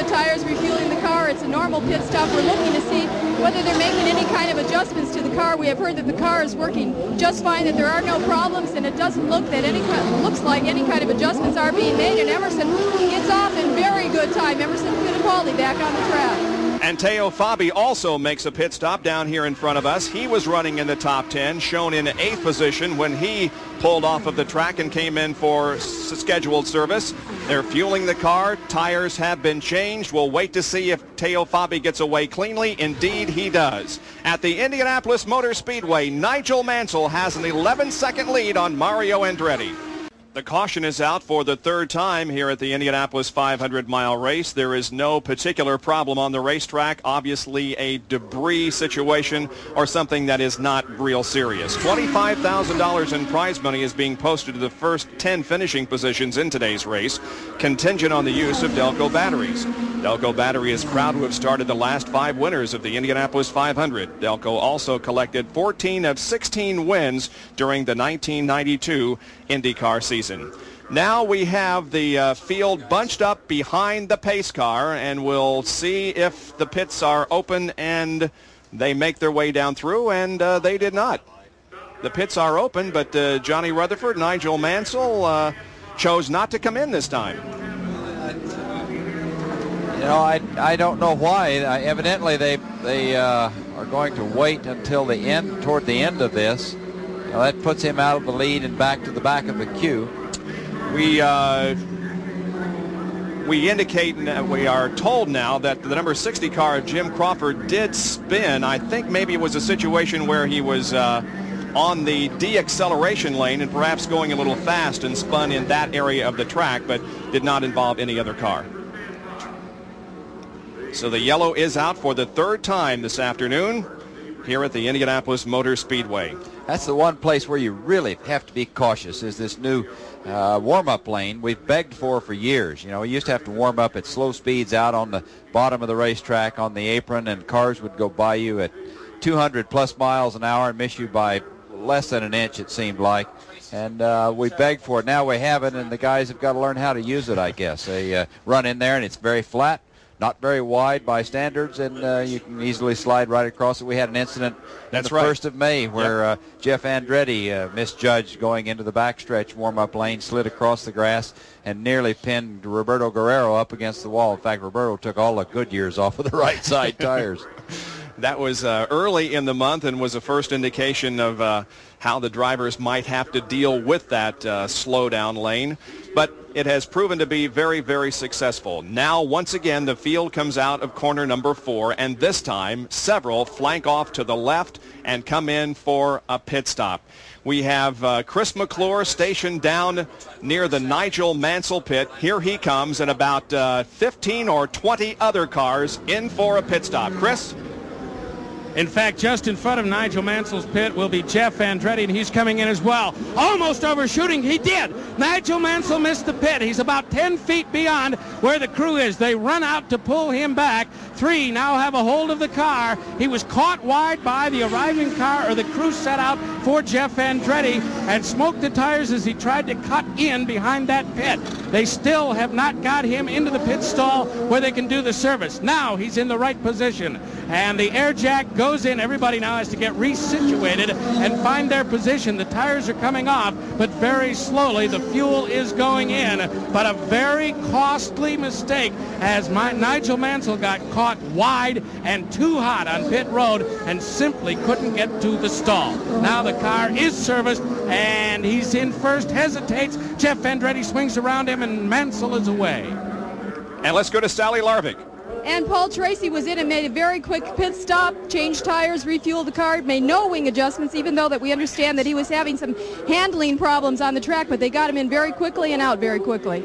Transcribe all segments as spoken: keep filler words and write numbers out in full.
tires, refueling the car. It's a normal pit stop. We're looking to see whether they're making any kind of adjustments to the car. We have heard that the car is working just fine, that there are no problems, and it doesn't look that any looks like any kind of adjustments are being made. And Emerson gets off in very good time. Emerson Fittipaldi back on the track. And Teo Fabi also makes a pit stop down here in front of us. He was running in the top ten, shown in eighth position when he pulled off of the track and came in for s- scheduled service. They're fueling the car. Tires have been changed. We'll wait to see if Teo Fabi gets away cleanly. Indeed, he does. At the Indianapolis Motor Speedway, Nigel Mansell has an eleven-second lead on Mario Andretti. The caution is out for the third time here at the Indianapolis five hundred mile race. There is no particular problem on the racetrack. Obviously a debris situation or something that is not real serious. twenty-five thousand dollars in prize money is being posted to the first ten finishing positions in today's race, contingent on the use of Delco batteries. Delco Battery is proud to have started the last five winners of the Indianapolis five hundred. Delco also collected fourteen of sixteen wins during the nineteen ninety-two IndyCar season. Now we have the uh, field bunched up behind the pace car, and we'll see if the pits are open and they make their way down through, and uh, they did not. The pits are open, but uh, Johnny Rutherford, Nigel Mansell uh, chose not to come in this time. You know, I, I don't know why. Uh, evidently, they they uh, are going to wait until the end, toward the end of this. Now, that puts him out of the lead and back to the back of the queue. We uh, we indicate, we are told now that the number sixty car, Jim Crawford, did spin. I think maybe it was a situation where he was uh, on the deceleration lane and perhaps going a little fast and spun in that area of the track, but did not involve any other car. So the yellow is out for the third time this afternoon here at the Indianapolis Motor Speedway. That's the one place where you really have to be cautious, is this new uh, warm-up lane we've begged for for years. You know, we used to have to warm up at slow speeds out on the bottom of the racetrack on the apron, and cars would go by you at two hundred plus miles an hour and miss you by less than an inch, it seemed like. And uh, we begged for it. Now we have it, and the guys have got to learn how to use it, I guess. They uh, run in there, and it's very flat, not very wide by standards, and uh, you can easily slide right across it. We had an incident That's the right. first of May where Yep. uh, Jeff Andretti uh, misjudged going into the backstretch warm-up lane, slid across the grass, and nearly pinned Roberto Guerrero up against the wall. In fact, Roberto took all the good years off of the right side tires. That was uh, early in the month and was the first indication of uh, how the drivers might have to deal with that uh, slow-down lane. But it has proven to be very, very successful. Now, once again, the field comes out of corner number four, and this time, several flank off to the left and come in for a pit stop. We have uh, Chris McClure stationed down near the Nigel Mansell pit. Here he comes, and about uh, fifteen or twenty other cars in for a pit stop. Chris? In fact, just in front of Nigel Mansell's pit will be Jeff Andretti, and he's coming in as well. Almost overshooting. He did. Nigel Mansell missed the pit. He's about ten feet beyond where the crew is. They run out to pull him back. Three now have a hold of the car. He was caught wide by the arriving car, or the crew set out for Jeff Andretti and smoked the tires as he tried to cut in behind that pit. They still have not got him into the pit stall where they can do the service. Now he's in the right position, and the air jack goes in. Everybody now has to get resituated and find their position. The tires are coming off, but very slowly. The fuel is going in, but a very costly mistake as my, Nigel Mansell got caught wide and too hot on pit road and simply couldn't get to the stall. Now the car is serviced, and he's in first, hesitates. Jeff Andretti swings around him, and Mansell is away. And let's go to Sally Larvik. And Paul Tracy was in and made a very quick pit stop, changed tires, refueled the car, made no wing adjustments, even though that we understand that he was having some handling problems on the track, but they got him in very quickly and out very quickly.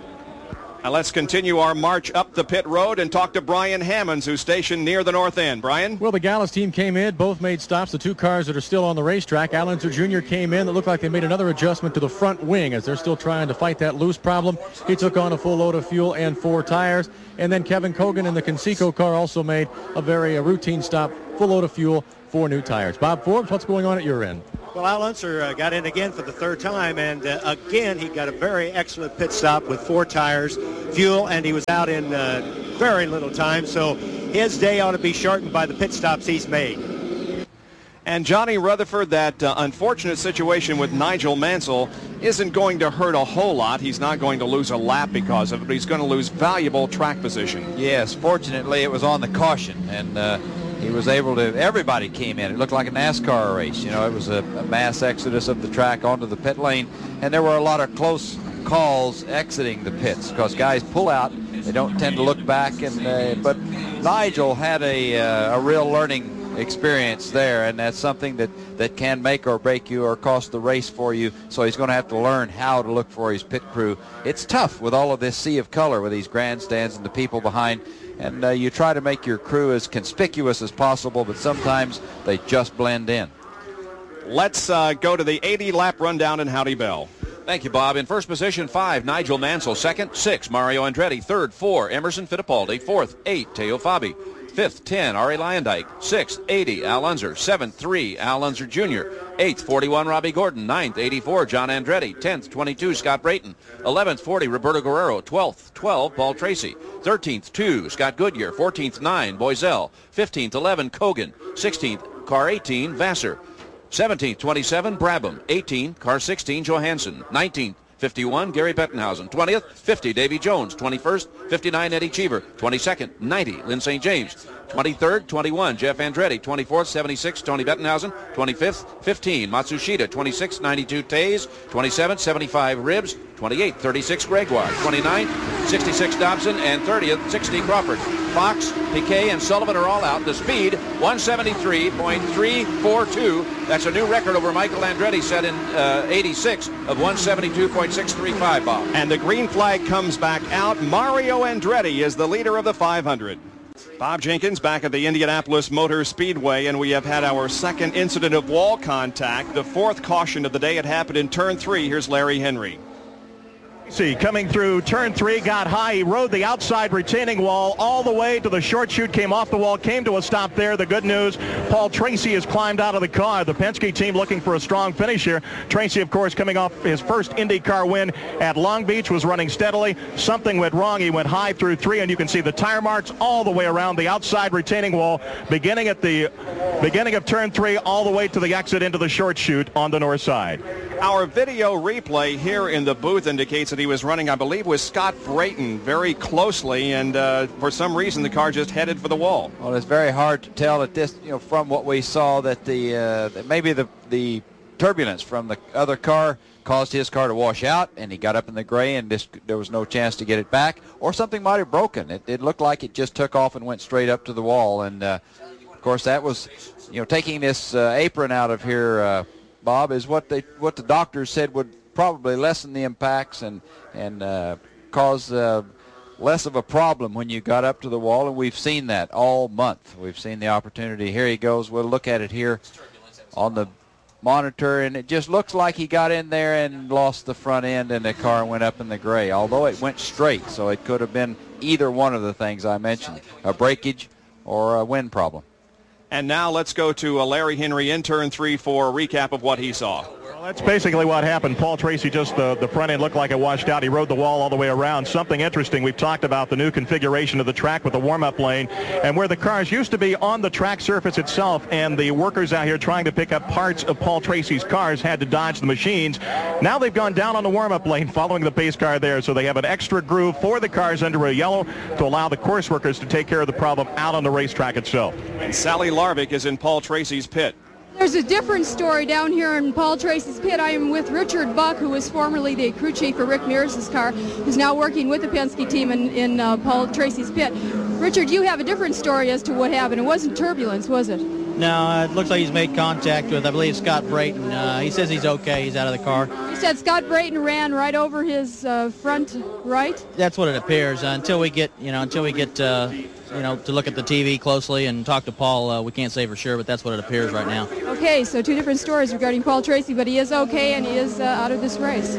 Now let's continue our march up the pit road and talk to Brian Hammonds, who's stationed near the north end. Brian? Well, the Gallus team came in. Both made stops. The two cars that are still on the racetrack. Allenser Junior came in. It looked like they made another adjustment to the front wing as they're still trying to fight that loose problem. He took on a full load of fuel and four tires. And then Kevin Cogan in the Conseco car also made a very uh, routine stop, full load of fuel, four new tires. Bob Forbes, what's going on at your end? Well, Al Unser uh, got in again for the third time, and uh, again he got a very excellent pit stop with four tires, fuel, and he was out in uh, very little time, so his day ought to be shortened by the pit stops he's made. And Johnny Rutherford, that uh, unfortunate situation with Nigel Mansell isn't going to hurt a whole lot. He's not going to lose a lap because of it, but he's going to lose valuable track position. Yes, fortunately it was on the caution, and uh, he was able to, everybody came in. It looked like a NASCAR race. You know, it was a, a mass exodus of the track onto the pit lane, and there were a lot of close calls exiting the pits because guys pull out. They don't tend to look back, and uh, but Nigel had a, uh, a real learning experience there, and that's something that that can make or break you or cost the race for you. So he's going to have to learn how to look for his pit crew. It's tough with all of this sea of color with these grandstands and the people behind, and uh, you try to make your crew as conspicuous as possible, but sometimes they just blend in. Let's uh, go to the eighty lap rundown in Howdy Bell. Thank you, Bob. In first position, five, Nigel Mansell. Second, six, Mario Andretti. Third, four, Emerson Fittipaldi. Fourth, eight, Teo Fabi. Fifth, ten, Ari Lyondike. Sixth, eighty, Al Unser. Seventh, three, Al Unser Junior Eighth, forty-one, Robbie Gordon. Ninth, eighty-four, John Andretti. Tenth, twenty-two, Scott Brayton. Eleventh, forty, Roberto Guerrero. Twelfth, twelve, Paul Tracy. Thirteenth, two, Scott Goodyear. Fourteenth, nine, Boiselle. Fifteenth, eleven, Kogan. Sixteenth, car eighteen, Vassar. seventeenth, twenty-seven, Brabham. eighteenth, car sixteen, Johansson. nineteenth, fifty-one, Gary Bettenhausen. twentieth, fifty, Davy Jones. twenty-first, fifty-nine, Eddie Cheever. twenty-second, ninety, Lynn Saint James. twenty-third, twenty-one, Jeff Andretti. twenty-fourth, seventy-six, Tony Bettenhausen. twenty-fifth, fifteen, Matsushita. twenty-sixth, ninety-two, Taze. twenty-seventh, seventy-five, Ribbs. twenty-eighth, thirty-six, Gregoire. twenty-ninth, sixty-six, Dobson. And thirtieth, sixty, Crawford. Fox, Piquet, and Sullivan are all out. The speed, one seventy-three point three four two. That's a new record over Michael Andretti set in uh, eighty-six of one seventy-two point six three five, Bob. And the green flag comes back out. Mario Andretti is the leader of the five hundred. Bob Jenkins back at the Indianapolis Motor Speedway, and we have had our second incident of wall contact, the fourth caution of the day. It happened in turn three. Here's Larry Henry. See, coming through turn three, got high. He rode the outside retaining wall all the way to the short chute, came off the wall, came to a stop there. The good news, Paul Tracy has climbed out of the car. The Penske team looking for a strong finish here. Tracy, of course, coming off his first IndyCar win at Long Beach, was running steadily. Something went wrong. He went high through three, and you can see the tire marks all the way around the outside retaining wall, beginning at the beginning of turn three all the way to the exit into the short chute on the north side. Our video replay here in the booth indicates that he was running, I believe, with Scott Brayton very closely, and uh, for some reason the car just headed for the wall. Well, it's very hard to tell at this, you know, from what we saw that the uh, that maybe the the turbulence from the other car caused his car to wash out, and he got up in the gray, and this, there was no chance to get it back, or something might have broken. It, it looked like it just took off and went straight up to the wall, and uh, of course that was, you know, taking this uh, apron out of here. Uh, Bob, is what they what the doctors said would probably lessen the impacts and and uh, cause uh, less of a problem when you got up to the wall, and we've seen that all month. We've seen the opportunity. Here he goes. We'll look at it here on the monitor, and it just looks like he got in there and lost the front end, and the car went up in the gray, although it went straight, so it could have been either one of the things I mentioned, a breakage or a wind problem. And now let's go to uh, Larry Henry in turn three for a recap of what he saw. Well, that's basically what happened. Paul Tracy, just the, the front end looked like it washed out. He rode the wall all the way around. Something interesting, we've talked about the new configuration of the track with the warm-up lane, and where the cars used to be on the track surface itself, and the workers out here trying to pick up parts of Paul Tracy's cars had to dodge the machines. Now they've gone down on the warm-up lane following the pace car there, so they have an extra groove for the cars under a yellow to allow the course workers to take care of the problem out on the racetrack itself. And Sally Larvick is in Paul Tracy's pit. There's a different story down here in Paul Tracy's pit. I am with Richard Buck, who was formerly the crew chief for Rick Mears' car, who's now working with the Penske team in, in uh, Paul Tracy's pit. Richard, you have a different story as to what happened. It wasn't turbulence, was it? No, uh, it looks like he's made contact with, I believe, Scott Brayton. Uh, he says he's okay. He's out of the car. He said Scott Brayton ran right over his uh, front right? That's what it appears. Uh, until we get, you know, until we get, uh, you know, to look at the T V closely and talk to Paul, uh, we can't say for sure, but that's what it appears right now. Okay, so two different stories regarding Paul Tracy, but he is okay and he is uh, out of this race.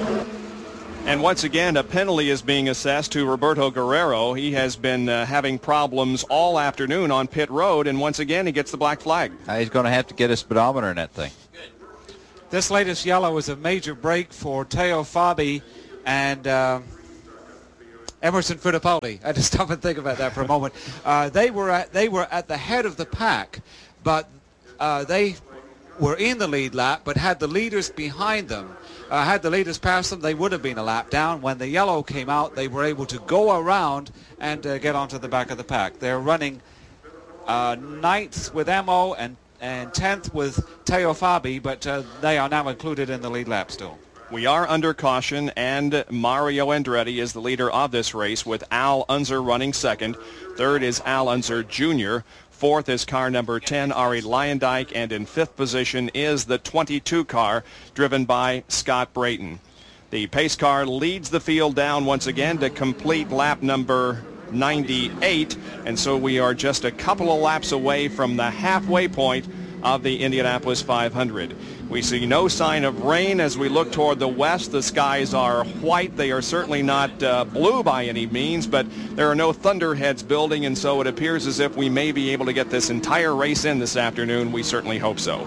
And once again, a penalty is being assessed to Roberto Guerrero. He has been uh, having problems all afternoon on pit road, and once again he gets the black flag. Uh, he's going to have to get a speedometer in that thing. This latest yellow was a major break for Teo Fabi, and uh, Emerson Fittipaldi. I had to stop and think about that for a moment. Uh, they were at they were at the head of the pack, but uh, they were in the lead lap, but had the leaders behind them. Uh, had the leaders passed them, they would have been a lap down. When the yellow came out, they were able to go around and uh, get onto the back of the pack. They're running uh, ninth with Emo and, and tenth with Teo Fabi, but uh, they are now included in the lead lap still. We are under caution, and Mario Andretti is the leader of this race with Al Unser running second. Third is Al Unser Junior Fourth is car number ten, Ari Luyendyk, and in fifth position is the twenty-two car driven by Scott Brayton. The pace car leads the field down once again to complete lap number ninety-eight, and so we are just a couple of laps away from the halfway point of the Indianapolis five hundred. We see no sign of rain as we look toward the west. The skies are white. They are certainly not uh, blue by any means, but there are no thunderheads building, and so it appears as if we may be able to get this entire race in this afternoon. We certainly hope so.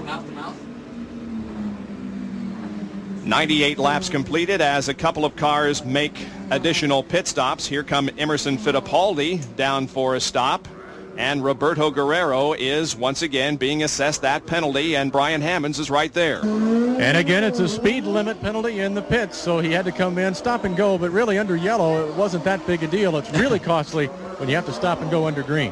ninety-eight laps completed as a couple of cars make additional pit stops. Here come Emerson Fittipaldi down for a stop. And Roberto Guerrero is once again being assessed that penalty, and Brian Hammonds is right there. And again, it's a speed limit penalty in the pits, so he had to come in, stop and go, but really under yellow, it wasn't that big a deal. It's really costly when you have to stop and go under green.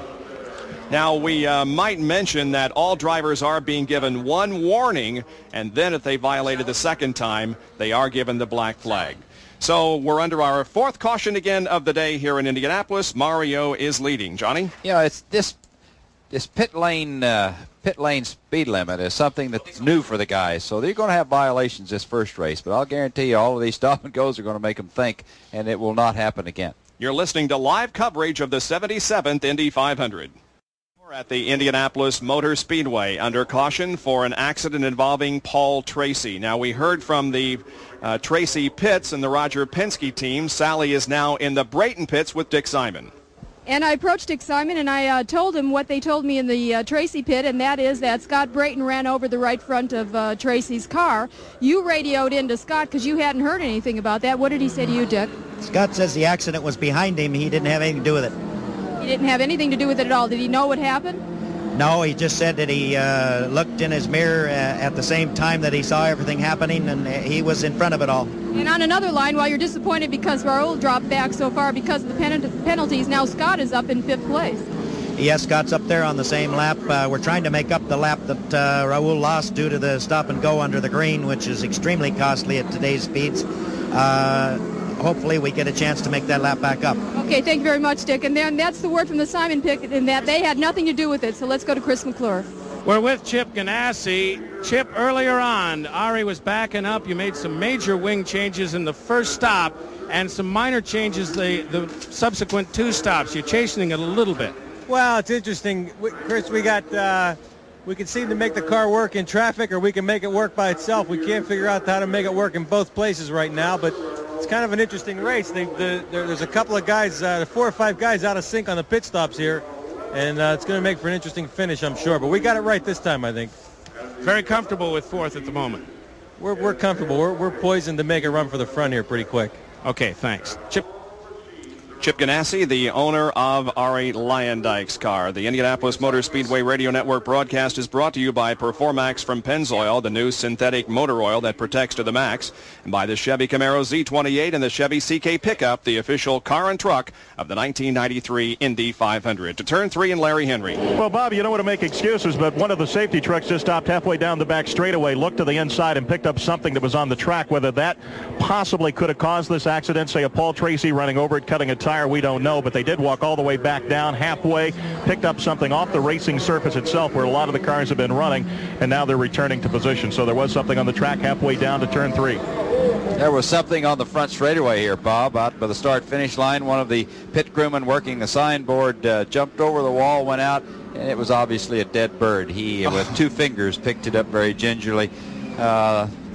Now, we uh, might mention that all drivers are being given one warning, and then if they violated the second time, they are given the black flag. So we're under our fourth caution again of the day here in Indianapolis. Mario is leading. Johnny? Yeah, it's this this pit lane uh, pit lane speed limit is something that's new for the guys. So they're going to have violations this first race, but I'll guarantee you all of these stop and goes are going to make them think, and it will not happen again. You're listening to live coverage of the seventy-seventh Indy five hundred. We're at the Indianapolis Motor Speedway under caution for an accident involving Paul Tracy. Now, we heard from the uh, Tracy pits and the Roger Penske team. Sally is now in the Brayton pits with Dick Simon. And I approached Dick Simon and I uh, told him what they told me in the uh, Tracy pit, and that is that Scott Brayton ran over the right front of uh, Tracy's car. You radioed in to Scott because you hadn't heard anything about that. What did he say to you, Dick? Scott says the accident was behind him. He didn't have anything to do with it. He didn't have anything to do with it at all. Did he know what happened? No, he just said that he uh, looked in his mirror uh, at the same time that he saw everything happening, and he was in front of it all. And on another line, while you're disappointed because Raul dropped back so far because of the pen- penalties, now Scott is up in fifth place. Yes, Scott's up there on the same lap. Uh, we're trying to make up the lap that uh, Raul lost due to the stop and go under the green, which is extremely costly at today's speeds. Uh, hopefully we get a chance to make that lap back up. Okay, thank you very much, Dick. And then that's the word from the Simon pick, in that they had nothing to do with it. So let's go to Chris McClure. We're with Chip Ganassi. Chip, earlier on, Ari was backing up. You made some major wing changes in the first stop and some minor changes the, the subsequent two stops. You're chasing it a little bit. Well, it's interesting. We, Chris, we got... Uh, we can seem to make the car work in traffic, or we can make it work by itself. We can't figure out how to make it work in both places right now, but it's kind of an interesting race. They, the, there, there's a couple of guys, uh, four or five guys out of sync on the pit stops here, and uh, it's going to make for an interesting finish, I'm sure. But we got it right this time, I think. Very comfortable with fourth at the moment. We're, we're comfortable. We're, we're poised to make a run for the front here pretty quick. Okay, thanks. Chip. Chip Ganassi, the owner of Ari Luyendyk's car. The Indianapolis Motor Speedway Radio Network broadcast is brought to you by Performax from Pennzoil, the new synthetic motor oil that protects to the max, and by the Chevy Camaro Z twenty-eight and the Chevy C K Pickup, the official car and truck of the nineteen ninety-three Indy five hundred. To turn three and Larry Henry. Well, Bob, you don't want to make excuses, but one of the safety trucks just stopped halfway down the back straightaway, looked to the inside, and picked up something that was on the track. Whether that possibly could have caused this accident, say a Paul Tracy running over it, cutting a tire, we don't know, but they did walk all the way back down halfway, picked up something off the racing surface itself where a lot of the cars have been running, and now they're returning to position. So there was something on the track halfway down to turn three. There was something on the front straightaway here, Bob, out by the start-finish line. One of the pit crewmen working the signboard uh, jumped over the wall, went out, and it was obviously a dead bird. He, with two fingers, picked it up very gingerly. Uh,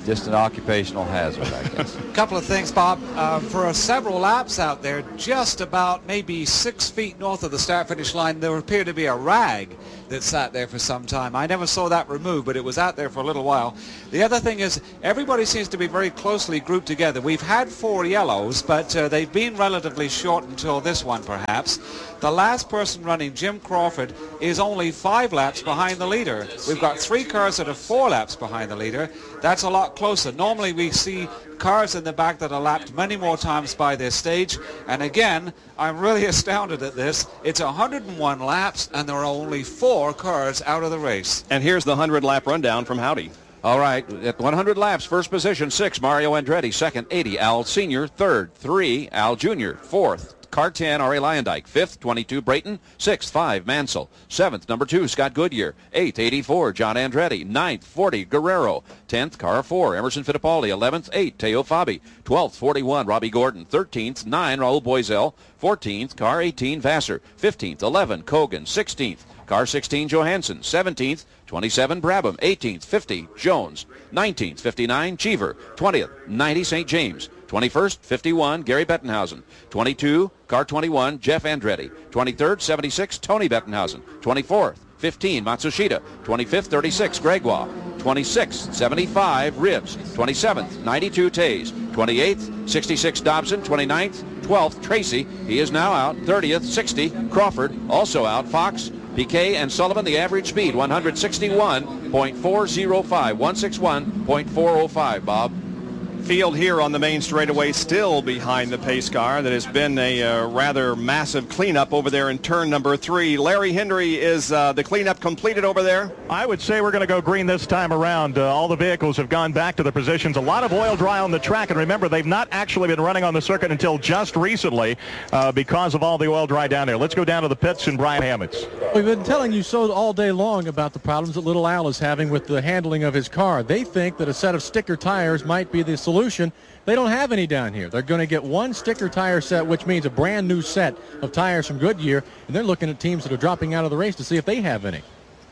just an occupational hazard, I guess. A couple of things, Bob. Uh, for several laps out there, just about maybe six feet north of the start-finish line, there appeared to be a rag that sat there for some time. I never saw that removed, but it was out there for a little while. The other thing is everybody seems to be very closely grouped together. We've had four yellows, but uh, they've been relatively short until this one, perhaps. The last person running, Jim Crawford, is only five laps behind the leader. We've got three cars that are four laps behind the leader. That's a lot closer. Normally we see cars in the back that are lapped many more times by this stage. And again, I'm really astounded at this. It's one hundred and one laps, and there are only four cars out of the race. And here's the hundred-lap rundown from Howdy. All right, at one hundred laps, first position, six, Mario Andretti. Second, eighty, Al Senior. Third, three, Al Junior Fourth, car ten, Ari Lyondike. Fifth, twenty-two, Brayton. Sixth, five, Mansell. Seventh, number two, Scott Goodyear. Eighth, eighty-four, John Andretti. Ninth, forty, Guerrero. Tenth, car four, Emerson Fittipaldi. Eleventh, eight, Teo Fabi. Twelfth, forty-one, Robbie Gordon. Thirteenth, nine, Raul Boisel. Fourteenth, car eighteen, Vassar. Fifteenth, eleven, Kogan. Sixteenth, car sixteen, Johansson. Seventeenth, twenty-seven, Brabham. eighteenth, fifty, Jones. nineteenth, fifty-nine, Cheever. twentieth, ninety, Saint James. twenty-first, fifty-one, Gary Bettenhausen. twenty-two, car twenty-one, Jeff Andretti. twenty-third, seventy-six, Tony Bettenhausen. twenty-fourth, fifteen, Matsushita. twenty-fifth, thirty-six, Gregoire. twenty-sixth, seventy-five, Ribs. twenty-seventh, ninety-two, Tays. twenty-eighth, sixty-six, Dobson. twenty-ninth, twelfth, Tracy. He is now out. thirtieth, sixty, Crawford. Also out. Fox, Piquet, and Sullivan. The average speed, one sixty-one point four oh five. one sixty-one point four oh five, Bob. Field here on the main straightaway still behind the pace car. That has been a uh, rather massive cleanup over there in turn number three. Larry Hendry, is uh, the cleanup completed over there? I would say we're going to go green this time around. Uh, all the vehicles have gone back to the positions. A lot of oil dry on the track. And remember, they've not actually been running on the circuit until just recently uh, because of all the oil dry down there. Let's go down to the pits and Brian Hammonds. We've been telling you so all day long about the problems that Little Al is having with the handling of his car. They think that a set of sticker tires might be the solution. They don't have any down here. They're going to get one sticker tire set, which means a brand new set of tires from Goodyear, and they're looking at teams that are dropping out of the race to see if they have any.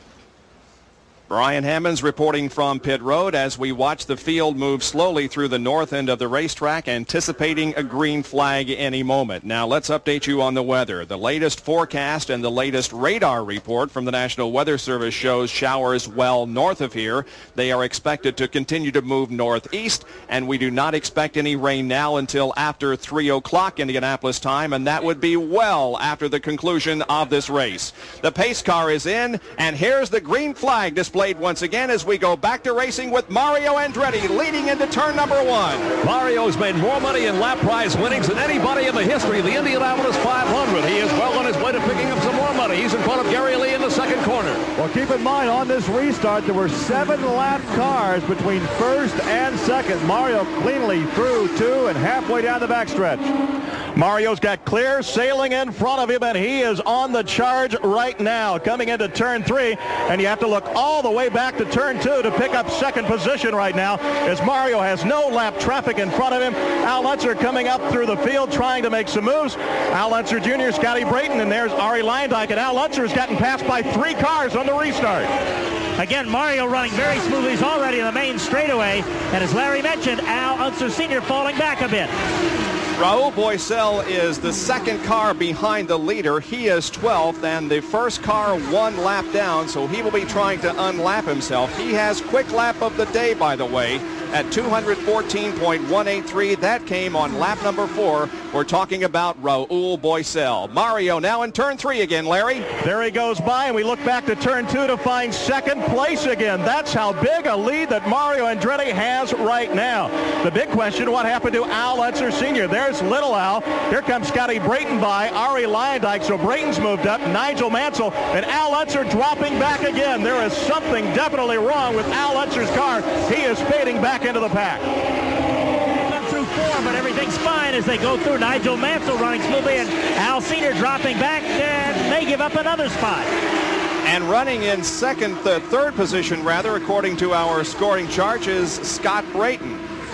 Brian Hammonds reporting from pit road as we watch the field move slowly through the north end of the racetrack, anticipating a green flag any moment. Now let's update you on the weather. The latest forecast and the latest radar report from the National Weather Service shows showers well north of here. They are expected to continue to move northeast, and we do not expect any rain now until after three o'clock Indianapolis time, and that would be well after the conclusion of this race. The pace car is in, and here's the green flag displayed once again as we go back to racing with Mario Andretti leading into turn number one. Mario's made more money in lap prize winnings than anybody in the history of the Indianapolis five hundred. He is well on his way to picking up some more money. He's in front of Gary Lee in the second corner. Well, keep in mind, on this restart, there were seven lap cars between first and second. Mario cleanly through two and halfway down the backstretch. Mario's got clear sailing in front of him, and he is on the charge right now, coming into turn three, and you have to look all the way back to turn two to pick up second position right now, as Mario has no lap traffic in front of him. Al Unser coming up through the field trying to make some moves. Al Unser Junior, Scotty Brayton, and there's Ari Lyondike, and Al Unser has gotten passed by three cars on the restart. Again, Mario running very smoothly. He's already in the main straightaway, and as Larry mentioned, Al Unser Senior falling back a bit. Raul Boisel is the second car behind the leader. He is twelfth, and the first car one lap down, so he will be trying to unlap himself. He has quick lap of the day, by the way, at two fourteen point one eight three. That came on lap number four. We're talking about Raul Boisel. Mario now in turn three again, Larry. There he goes by, and we look back to turn two to find second place again. That's how big a lead that Mario Andretti has right now. The big question, what happened to Al Unser Senior? There's Little Al. Here comes Scotty Brayton by, Ari Lyondike. So Brayton's moved up, Nigel Mansell, and Al Unser dropping back again. There is something definitely wrong with Al Unser's car. He is fading back into the pack. Through four, but everything's fine as they go through. Nigel Mansell running smoothly, and Al Senior dropping back, and they give up another spot. And running in second, the third position rather, according to our scoring chart, is Scott Brayton.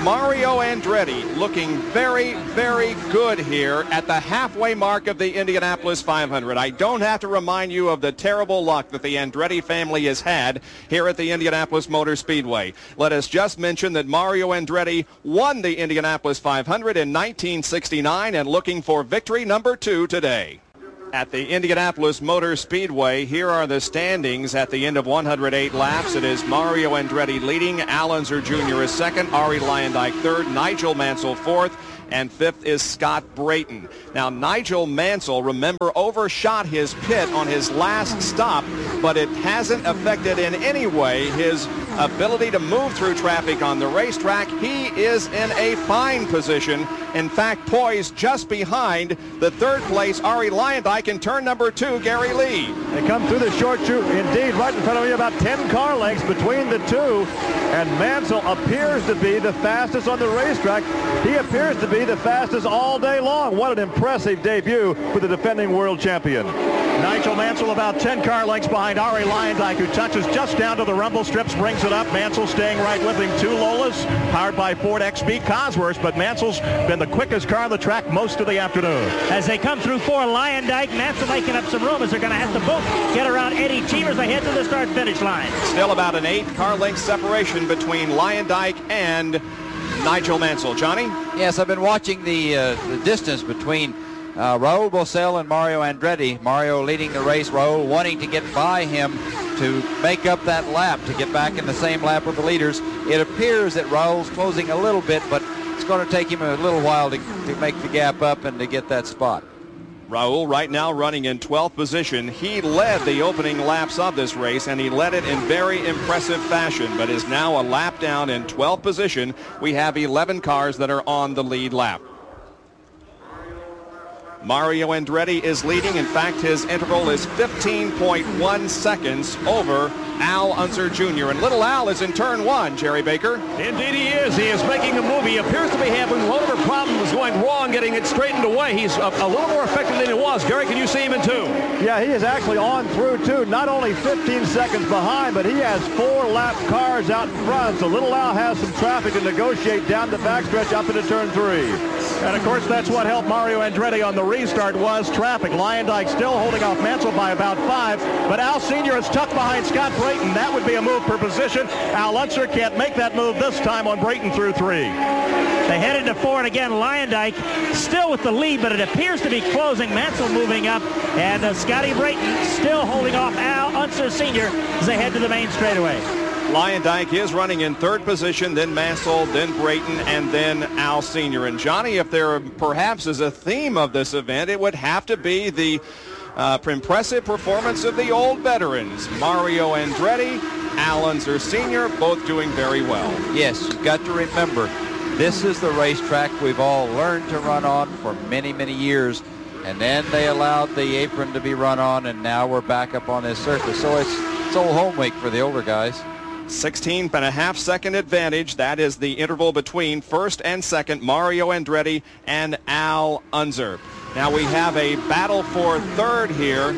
Mario Andretti looking very, very good here at the halfway mark of the Indianapolis five hundred. I don't have to remind you of the terrible luck that the Andretti family has had here at the Indianapolis Motor Speedway. Let us just mention that Mario Andretti won the Indianapolis five hundred in nineteen sixty-nine and looking for victory number two today. At the Indianapolis Motor Speedway, here are the standings at the end of one hundred eight laps. It is Mario Andretti leading, Al Unser Junior is second, Arie Luyendyk third, Nigel Mansell fourth, and fifth is Scott Brayton. Now, Nigel Mansell, remember, overshot his pit on his last stop, but it hasn't affected in any way his ability to move through traffic on the racetrack. He is in a fine position. In fact, poised just behind the third place Arie Luyendyk in turn number two, Gary Lee. They come through the short chute, indeed, right in front of me, about ten car lengths between the two, and Mansell appears to be the fastest on the racetrack. He appears to be the fastest all day long. What an impressive debut for the defending world champion. Nigel Mansell about ten car lengths behind Arie Luyendyk, who touches just down to the rumble strips, brings it up. Mansell staying right with him. Two Lolas, powered by Ford X B Cosworths, but Mansell's been the quickest car on the track most of the afternoon. As they come through four, Luyendyk, Mansell making up some room as they're going to have to both get around Eddie Cheever as they head to the start-finish line. Still about an eight car length separation between Luyendyk and Nigel Mansell. Johnny? Yes, I've been watching the, uh, the distance between uh, Raul Boesel and Mario Andretti. Mario leading the race, Raul wanting to get by him to make up that lap, to get back in the same lap with the leaders. It appears that Raul's closing a little bit, but it's going to take him a little while to, to make the gap up and to get that spot. Raul right now running in twelfth position. He led the opening laps of this race, and he led it in very impressive fashion, but is now a lap down in twelfth position. We have eleven cars that are on the lead lap. Mario Andretti is leading. In fact, his interval is fifteen point one seconds over Al Unser Junior And little Al is in turn one, Jerry Baker. Indeed he is. He is making a move. He appears to be having whatever problem was going wrong getting it straightened away. He's a, a little more effective than he was. Gary, can you see him in two? Yeah, he is actually on through two. Not only fifteen seconds behind, but he has four lap cars out in front. So little Al has some traffic to negotiate down the backstretch up into turn three. And of course, that's what helped Mario Andretti on the restart was traffic. Luyendyk still holding off Mansell by about five, but Al Senior is tucked behind Scott Brayton. That would be a move per position. Al Unser can't make that move this time on Brayton through three. They head into four, and again, Luyendyk still with the lead, but it appears to be closing. Mansell moving up, and uh, Scotty Brayton still holding off Al Unser Senior as they head to the main straightaway. Luyendyk is running in third position, then Mansell, then Brayton, and then Al Senior And Johnny, if there perhaps is a theme of this event, it would have to be the uh, impressive performance of the old veterans. Mario Andretti, Al Unser Senior, both doing very well. Yes, you've got to remember, this is the racetrack we've all learned to run on for many, many years. And then they allowed the apron to be run on, and now we're back up on this surface. So it's, it's old home week for the older guys. sixteen and a half second advantage. That is the interval between first and second, Mario Andretti and Al Unser. Now we have a battle for third here.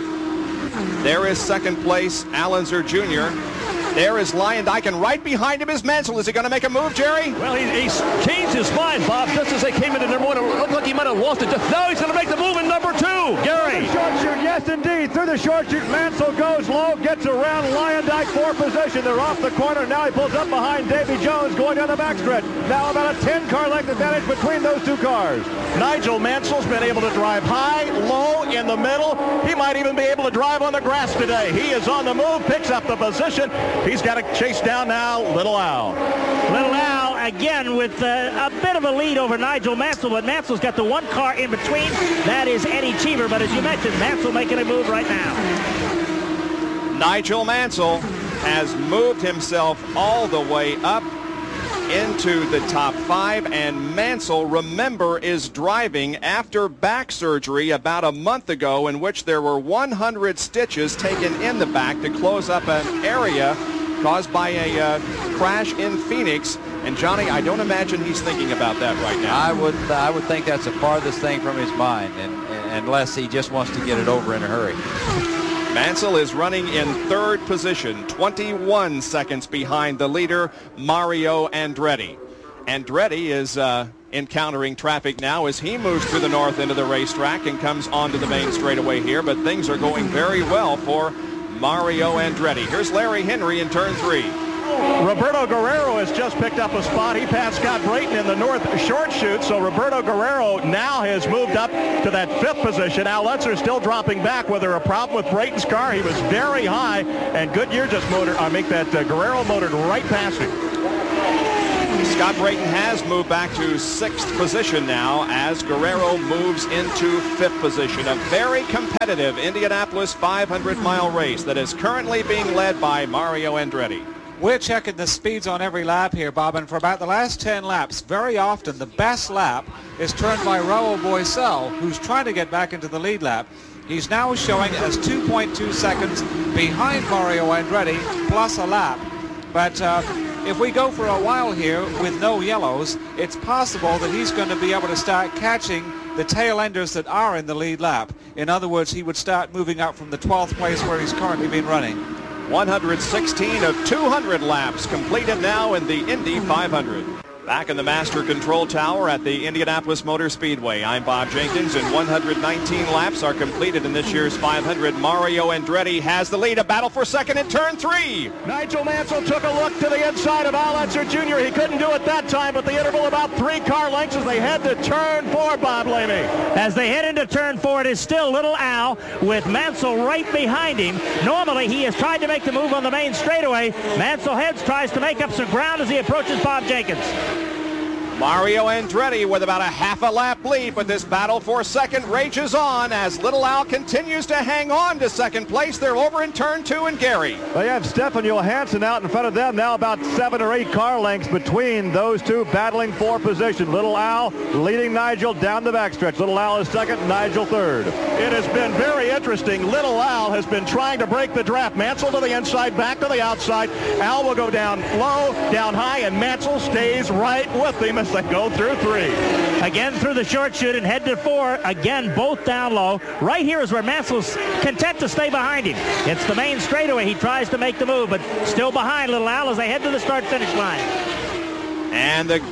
There is second place, Al Unser Junior There is Luyendyk, and right behind him is Mansell. Is he going to make a move, Jerry? Well, he, he's changed his mind, Bob, just as they came into number one. It looked like he might have lost it. Just now he's going to make the move in number two. Gary. Through the short chute, yes, indeed. Through the short chute, Mansell goes low, gets around Luyendyk for position. They're off the corner. Now he pulls up behind Davy Jones going down the backstretch. Now about a ten car length advantage between those two cars. Nigel Mansell's been able to drive high, low, in the middle. He might even be able to drive on the grass today. He is on the move, picks up the position. He's got to chase down now Little Al. Little Al, again, with uh, a bit of a lead over Nigel Mansell, but Mansell's got the one car in between. That is Eddie Cheever, but as you mentioned, Mansell making a move right now. Nigel Mansell has moved himself all the way up into the top five, and Mansell, remember, is driving after back surgery about a month ago in which there were one hundred stitches taken in the back to close up an area caused by a uh, crash in Phoenix. And Johnny, I don't imagine he's thinking about that right now. I would I would think that's the farthest thing from his mind, and, and unless he just wants to get it over in a hurry. Mansell is running in third position, twenty-one seconds behind the leader, Mario Andretti. Andretti is uh, encountering traffic now as he moves to the north end of the racetrack and comes onto the main straightaway here, but things are going very well for Mario Andretti. Here's Larry Henry in turn three. Roberto Guerrero has just picked up a spot. He passed Scott Brayton in the north short chute, so Roberto Guerrero now has moved up to that fifth position. Al Unser still dropping back. Whether a problem with Brayton's car, he was very high, and Goodyear just motored, I make that uh, Guerrero motored right past him. Scott Brayton has moved back to sixth position now as Guerrero moves into fifth position. A very competitive Indianapolis five hundred mile race that is currently being led by Mario Andretti. We're checking the speeds on every lap here, Bob, and for about the last ten laps, very often the best lap is turned by Raul Boesel, who's trying to get back into the lead lap. He's now showing as two point two seconds behind Mario Andretti, plus a lap. But uh, if we go for a while here with no yellows, it's possible that he's going to be able to start catching the tail enders that are in the lead lap. In other words, he would start moving up from the twelfth place where he's currently been running. one hundred sixteen of two hundred laps completed now in the Indy five hundred. Back in the Master Control Tower at the Indianapolis Motor Speedway, I'm Bob Jenkins, and one hundred nineteen laps are completed in this year's five hundred. Mario Andretti has the lead. A battle for second in turn three. Nigel Mansell took a look to the inside of Al Unser Junior He couldn't do it that time, but the interval about three car lengths as they head to turn four, Bob Lamey. As they head into turn four, it is still Little Al with Mansell right behind him. Normally, he has tried to make the move on the main straightaway. Mansell heads, tries to make up some ground as he approaches Bob Jenkins. Mario Andretti with about a half a lap lead, but this battle for second rages on as Little Al continues to hang on to second place. They're over in turn two and Gary. They have Stefan Johansson out in front of them now, about seven or eight car lengths between those two battling for position. Little Al leading Nigel down the backstretch. Little Al is second, Nigel third. It has been very interesting. Little Al has been trying to break the draft. Mansell to the inside, back to the outside. Al will go down low, down high, and Mansell stays right with him as they go through three. Again through the short chute and head to four. Again, both down low. Right here is where Mansell's content to stay behind him. It's the main straightaway. He tries to make the move, but still behind Little Al as they head to the start-finish line. And the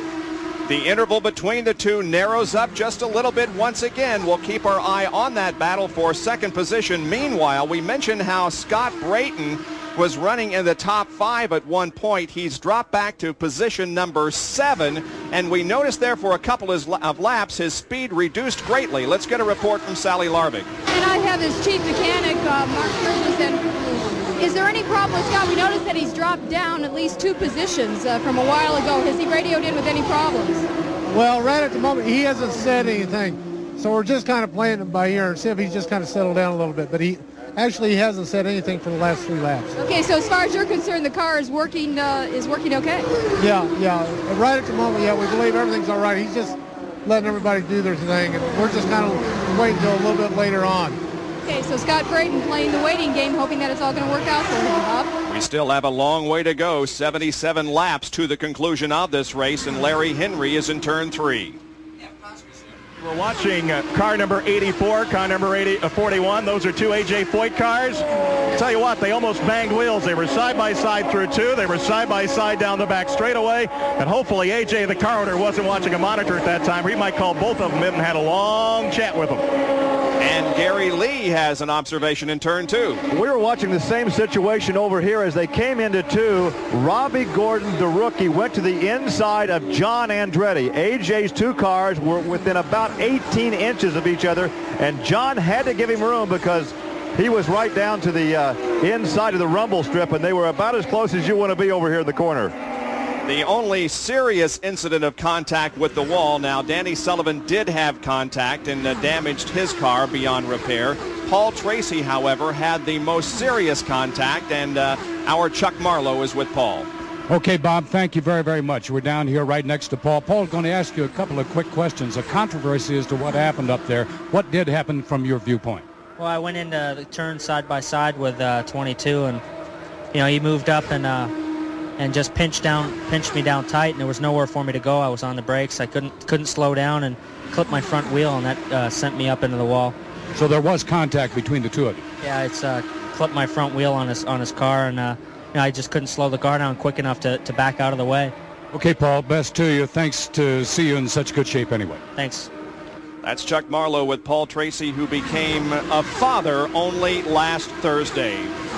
The interval between the two narrows up just a little bit once again. We'll keep our eye on that battle for second position. Meanwhile, we mentioned how Scott Brayton was running in the top five at one point. He's dropped back to position number seven, and we noticed there for a couple of laps his speed reduced greatly. Let's get a report from Sally Larvig. And I have his chief mechanic, uh, Mark Bridges, and is there any problem with Scott? We noticed that he's dropped down at least two positions uh, from a while ago. Has he radioed in with any problems? Well, right at the moment, he hasn't said anything. So we're just kind of playing him by ear and see if he's just kind of settled down a little bit. But he actually he hasn't said anything for the last three laps. Okay, so as far as you're concerned, the car is working uh, is working okay? Yeah, yeah. Right at the moment, yeah, we believe everything's all right. He's just letting everybody do their thing, and we're just kind of waiting until a little bit later on. Okay, so Scott Brayton playing the waiting game, hoping that it's all going to work out for him, Bob. We still have a long way to go, seventy-seven laps to the conclusion of this race, and Larry Henry is in turn three. We're watching uh, car number eighty-four, car number eighty, uh, forty-one. Those are two A J Foyt cars. I'll tell you what, they almost banged wheels. They were side by side through two. They were side by side down the back straightaway. And hopefully A J, the car owner, wasn't watching a monitor at that time. He might call both of them in and had a long chat with them. And Gary Lee has an observation in turn two. We were watching the same situation over here as they came into two. Robbie Gordon, the rookie, went to the inside of John Andretti. A J's two cars were within about eighteen inches of each other, and John had to give him room because he was right down to the uh, inside of the rumble strip, and they were about as close as you want to be over here in the corner. The only serious incident of contact with the wall. Now, Danny Sullivan did have contact and uh, damaged his car beyond repair. Paul Tracy, however, had the most serious contact, and uh, our Chuck Marlowe is with Paul. Okay, Bob, thank you very, very much. We're down here right next to Paul. Paul's going to ask you a couple of quick questions. A controversy as to what happened up there. What did happen from your viewpoint? Well, I went into the turn side by side with uh, twenty-two, and you know he moved up and uh, and just pinched down, pinched me down tight, and there was nowhere for me to go. I was on the brakes. I couldn't couldn't slow down and clipped my front wheel, and that uh, sent me up into the wall. So there was contact between the two of you. Yeah, it's uh, clipped my front wheel on his on his car, and uh, you know, I just couldn't slow the car down quick enough to, to back out of the way. Okay, Paul, best to you. Thanks to see you in such good shape anyway. Thanks. That's Chuck Marlowe with Paul Tracy, who became a father only last Thursday.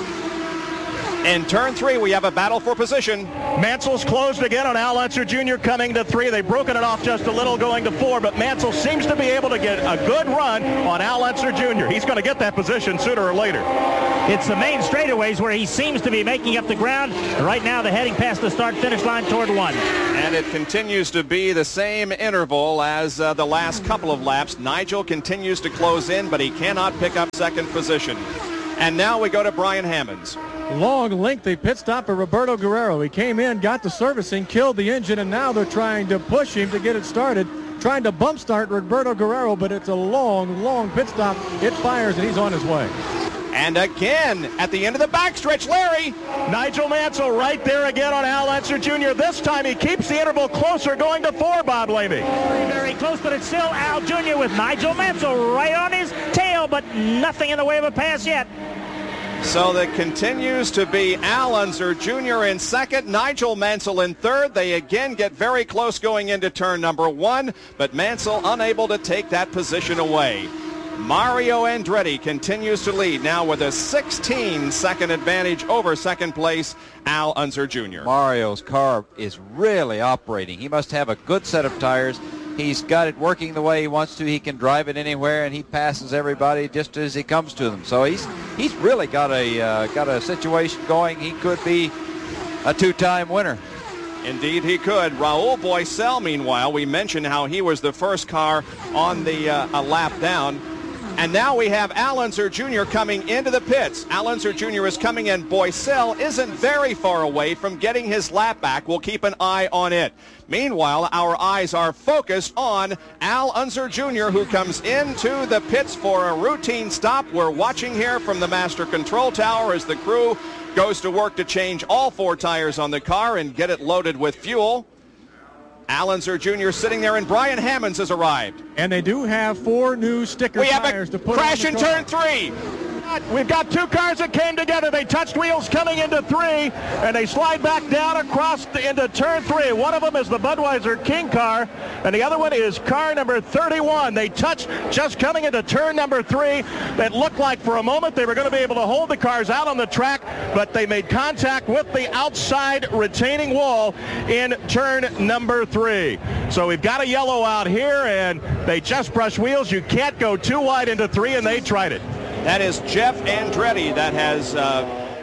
In turn three, we have a battle for position. Mansell's closed again on Al Unser Junior coming to three. They've broken it off just a little going to four, but Mansell seems to be able to get a good run on Al Unser Junior He's going to get that position sooner or later. It's the main straightaways where he seems to be making up the ground. Right now, they're heading past the start-finish line toward one. And it continues to be the same interval as uh, the last couple of laps. Nigel continues to close in, but he cannot pick up second position. And now we go to Brian Hammonds. Long, lengthy pit stop for Roberto Guerrero. He came in, got the servicing, killed the engine, and now they're trying to push him to get it started, trying to bump start Roberto Guerrero, but it's a long, long pit stop. It fires, and he's on his way. And again, at the end of the backstretch, Larry. Nigel Mansell right there again on Al Unser Junior This time he keeps the interval closer, going to four, Bob Levy. Very, very close, but it's still Al Junior with Nigel Mansell right on his tail, but nothing in the way of a pass yet. So that continues to be Al Unser Junior in second, Nigel Mansell in third. They again get very close going into turn number one, but Mansell unable to take that position away. Mario Andretti continues to lead now with a sixteen second advantage over second place Al Unser Junior Mario's car is really operating. He must have a good set of tires. He's got it working the way he wants to. He can drive it anywhere, and he passes everybody just as he comes to them. So he's he's really got a uh, got a situation going. He could be a two-time winner. Indeed he could. Raul Boesel, meanwhile, we mentioned how he was the first car on the uh, a lap down. And now we have Al Unser Junior coming into the pits. Al Unser Junior is coming in. Boesel isn't very far away from getting his lap back. We'll keep an eye on it. Meanwhile, our eyes are focused on Al Unser Junior, who comes into the pits for a routine stop. We're watching here from the master control tower as the crew goes to work to change all four tires on the car and get it loaded with fuel. Al Unser Junior sitting there, and Brian Hammonds has arrived. And they do have four new sticker we tires have to put crash on the in car. turn three. We've got two cars that came together. They touched wheels coming into three, and they slide back down across the, into turn three. One of them is the Budweiser King car, and the other one is car number thirty-one. They touched just coming into turn number three. That looked like for a moment they were going to be able to hold the cars out on the track, but they made contact with the outside retaining wall in turn number three. So we've got a yellow out here, and they just brushed wheels. You can't go too wide into three, and they tried it. That is Jeff Andretti that has uh,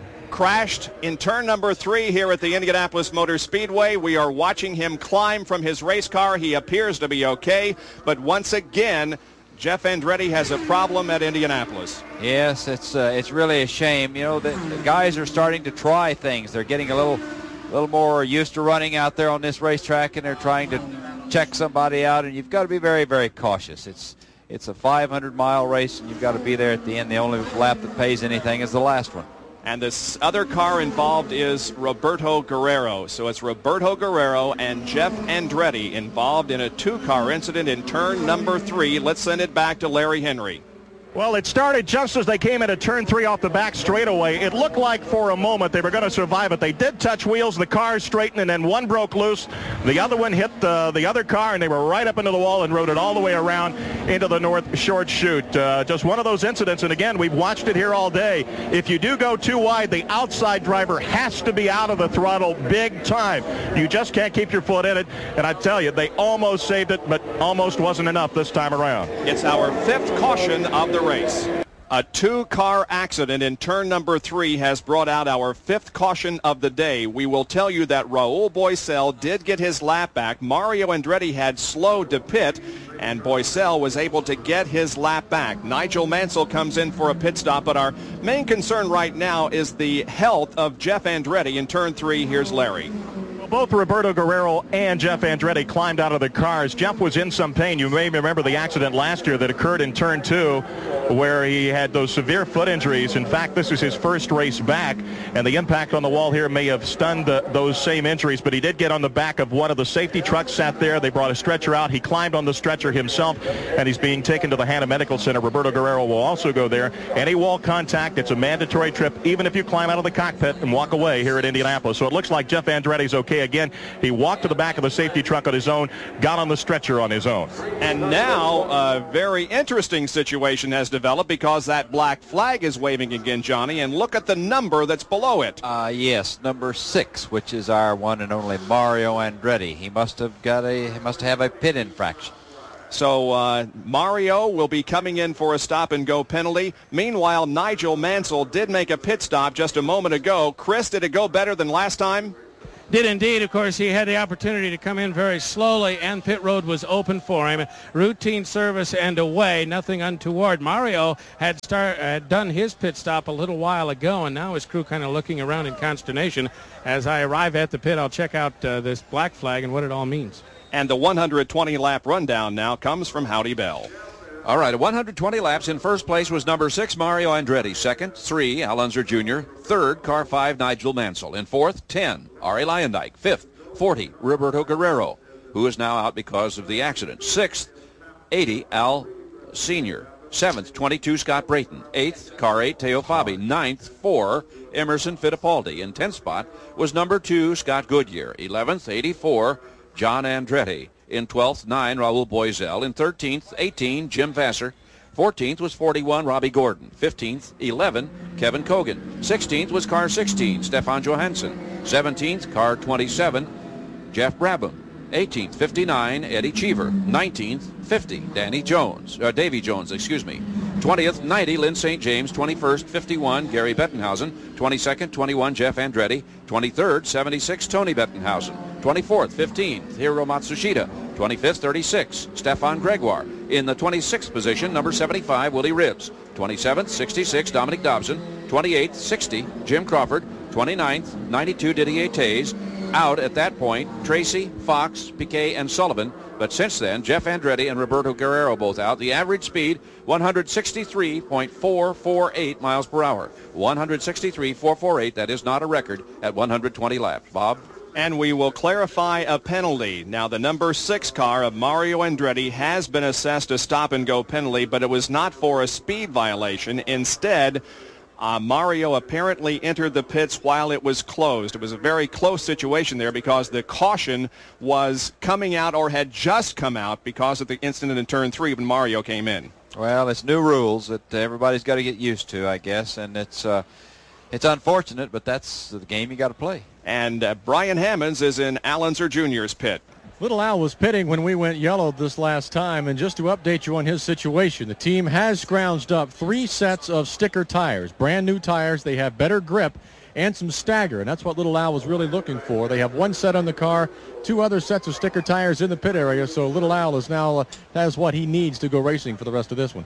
crashed in turn number three here at the Indianapolis Motor Speedway. We are watching him climb from his race car. He appears to be okay, but once again, Jeff Andretti has a problem at Indianapolis. Yes, it's uh, it's really a shame. You know, the, the guys are starting to try things. They're getting a little, little more used to running out there on this racetrack, and they're trying to check somebody out, and you've got to be very, very cautious. It's It's a five hundred mile race, and you've got to be there at the end. The only lap that pays anything is the last one. And this other car involved is Roberto Guerrero. So it's Roberto Guerrero and Jeff Andretti involved in a two-car incident in turn number three. Let's send it back to Larry Henry. Well, it started just as they came into turn three off the back straightaway. It looked like for a moment they were going to survive it. They did touch wheels. The cars straightened, and then one broke loose. The other one hit uh, the other car, and they were right up into the wall and rode it all the way around into the north short chute. Uh, just one of those incidents, and again, we've watched it here all day. If you do go too wide, the outside driver has to be out of the throttle big time. You just can't keep your foot in it, and I tell you, they almost saved it, but almost wasn't enough this time around. It's our fifth caution of the race. A two-car accident in turn number three has brought out our fifth caution of the day. We will tell you that Raul Boesel did get his lap back. Mario Andretti had slowed to pit, and Boesel was able to get his lap back. Nigel Mansell comes in for a pit stop, but our main concern right now is the health of Jeff Andretti in turn three. Here's Larry. Both Roberto Guerrero and Jeff Andretti climbed out of the cars. Jeff was in some pain. You may remember the accident last year that occurred in turn two where he had those severe foot injuries. In fact, this is his first race back, and the impact on the wall here may have stunned uh, those same injuries, but he did get on the back of one of the safety trucks sat there. They brought a stretcher out. He climbed on the stretcher himself, and he's being taken to the Hanna Medical Center. Roberto Guerrero will also go there. Any wall contact, it's a mandatory trip, even if you climb out of the cockpit and walk away here at Indianapolis. So it looks like Jeff Andretti's okay okay again. He walked to the back of the safety truck on his own, got on the stretcher on his own. And now a very interesting situation has developed because that black flag is waving again, Johnny, and look at the number that's below it. Uh, yes, number six, which is our one and only Mario Andretti. He must have got a, he must have a pit infraction. So uh, Mario will be coming in for a stop-and-go penalty. Meanwhile, Nigel Mansell did make a pit stop just a moment ago. Chris, did it go better than last time? Did indeed. Of course, he had the opportunity to come in very slowly, and pit road was open for him. Routine service and away, nothing untoward. Mario had, start, had done his pit stop a little while ago, and now his crew kind of looking around in consternation. As I arrive at the pit, I'll check out uh, this black flag and what it all means. And the one hundred twenty lap rundown now comes from Howdy Bell. All right, one hundred twenty laps. In first place was number six, Mario Andretti. Second, three, Al Unser Junior Third, car five, Nigel Mansell. In fourth, ten, Arie Luyendyk. Fifth, forty, Roberto Guerrero, who is now out because of the accident. Sixth, eighty, Al Senior Seventh, twenty-two, Scott Brayton. Eighth, car eight, Teo Fabi. Ninth, four, Emerson Fittipaldi. In tenth spot was number two, Scott Goodyear. Eleventh, eighty-four, John Andretti. In twelfth, nine, Raul Boisel. In thirteenth, eighteen, Jim Vassar. fourteenth was forty-one, Robbie Gordon. fifteenth, eleven, Kevin Cogan. sixteenth was car sixteen, Stefan Johansson. seventeenth, car twenty-seven, Jeff Brabham. eighteenth, fifty-nine, Eddie Cheever. nineteenth, fifty, Danny Jones, uh, Davy Jones, excuse me. twentieth, ninety, Lynn Saint James. twenty-first, fifty-one, Gary Bettenhausen. twenty-second, twenty-one, Jeff Andretti. twenty-third, seventy-six, Tony Bettenhausen. twenty-fourth, fifteenth, Hiro Matsushita. twenty-fifth, thirty-six, Stefan Gregoire. In the twenty-sixth position, number seventy-five, Willie Ribbs. twenty-seventh, sixty-six, Dominic Dobson. twenty-eighth, sixty, Jim Crawford. twenty-ninth, ninety-two, Didier Tays. Out at that point, Tracy, Fox, Piquet, and Sullivan. But since then, Jeff Andretti and Roberto Guerrero both out. The average speed, one hundred sixty-three point four four eight miles per hour. one hundred sixty-three point four four eight, that is not a record at one hundred twenty laps. Bob? And we will clarify a penalty. Now, the number six car of Mario Andretti has been assessed a stop-and-go penalty, but it was not for a speed violation. Instead, uh, Mario apparently entered the pits while it was closed. It was a very close situation there because the caution was coming out or had just come out because of the incident in turn three when Mario came in. Well, it's new rules that everybody's got to get used to, I guess, and it's uh, it's unfortunate, but that's the game you got to play. And uh, Brian Hammonds is in Al Unser Junior's pit. Little Al was pitting when we went yellow this last time, and just to update you on his situation, the team has scrounged up three sets of sticker tires, brand new tires. They have better grip and some stagger, and that's what Little Al was really looking for. They have one set on the car, two other sets of sticker tires in the pit area, so Little Al is now uh, has what he needs to go racing for the rest of this one.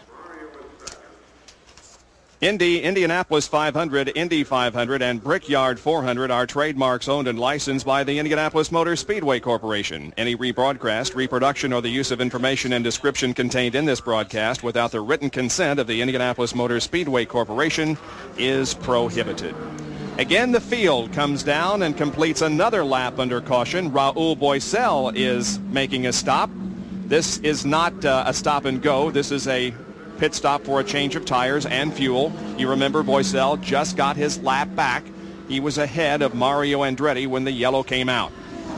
Indy, Indianapolis five hundred, Indy five hundred, and Brickyard four hundred are trademarks owned and licensed by the Indianapolis Motor Speedway Corporation. Any rebroadcast, reproduction, or the use of information and description contained in this broadcast without the written consent of the Indianapolis Motor Speedway Corporation is prohibited. Again, the field comes down and completes another lap under caution. Raul Boisel is making a stop. This is not uh, a stop and go. This is a pit stop for a change of tires and fuel. You remember Boisel just got his lap back. He was ahead of Mario Andretti when the yellow came out.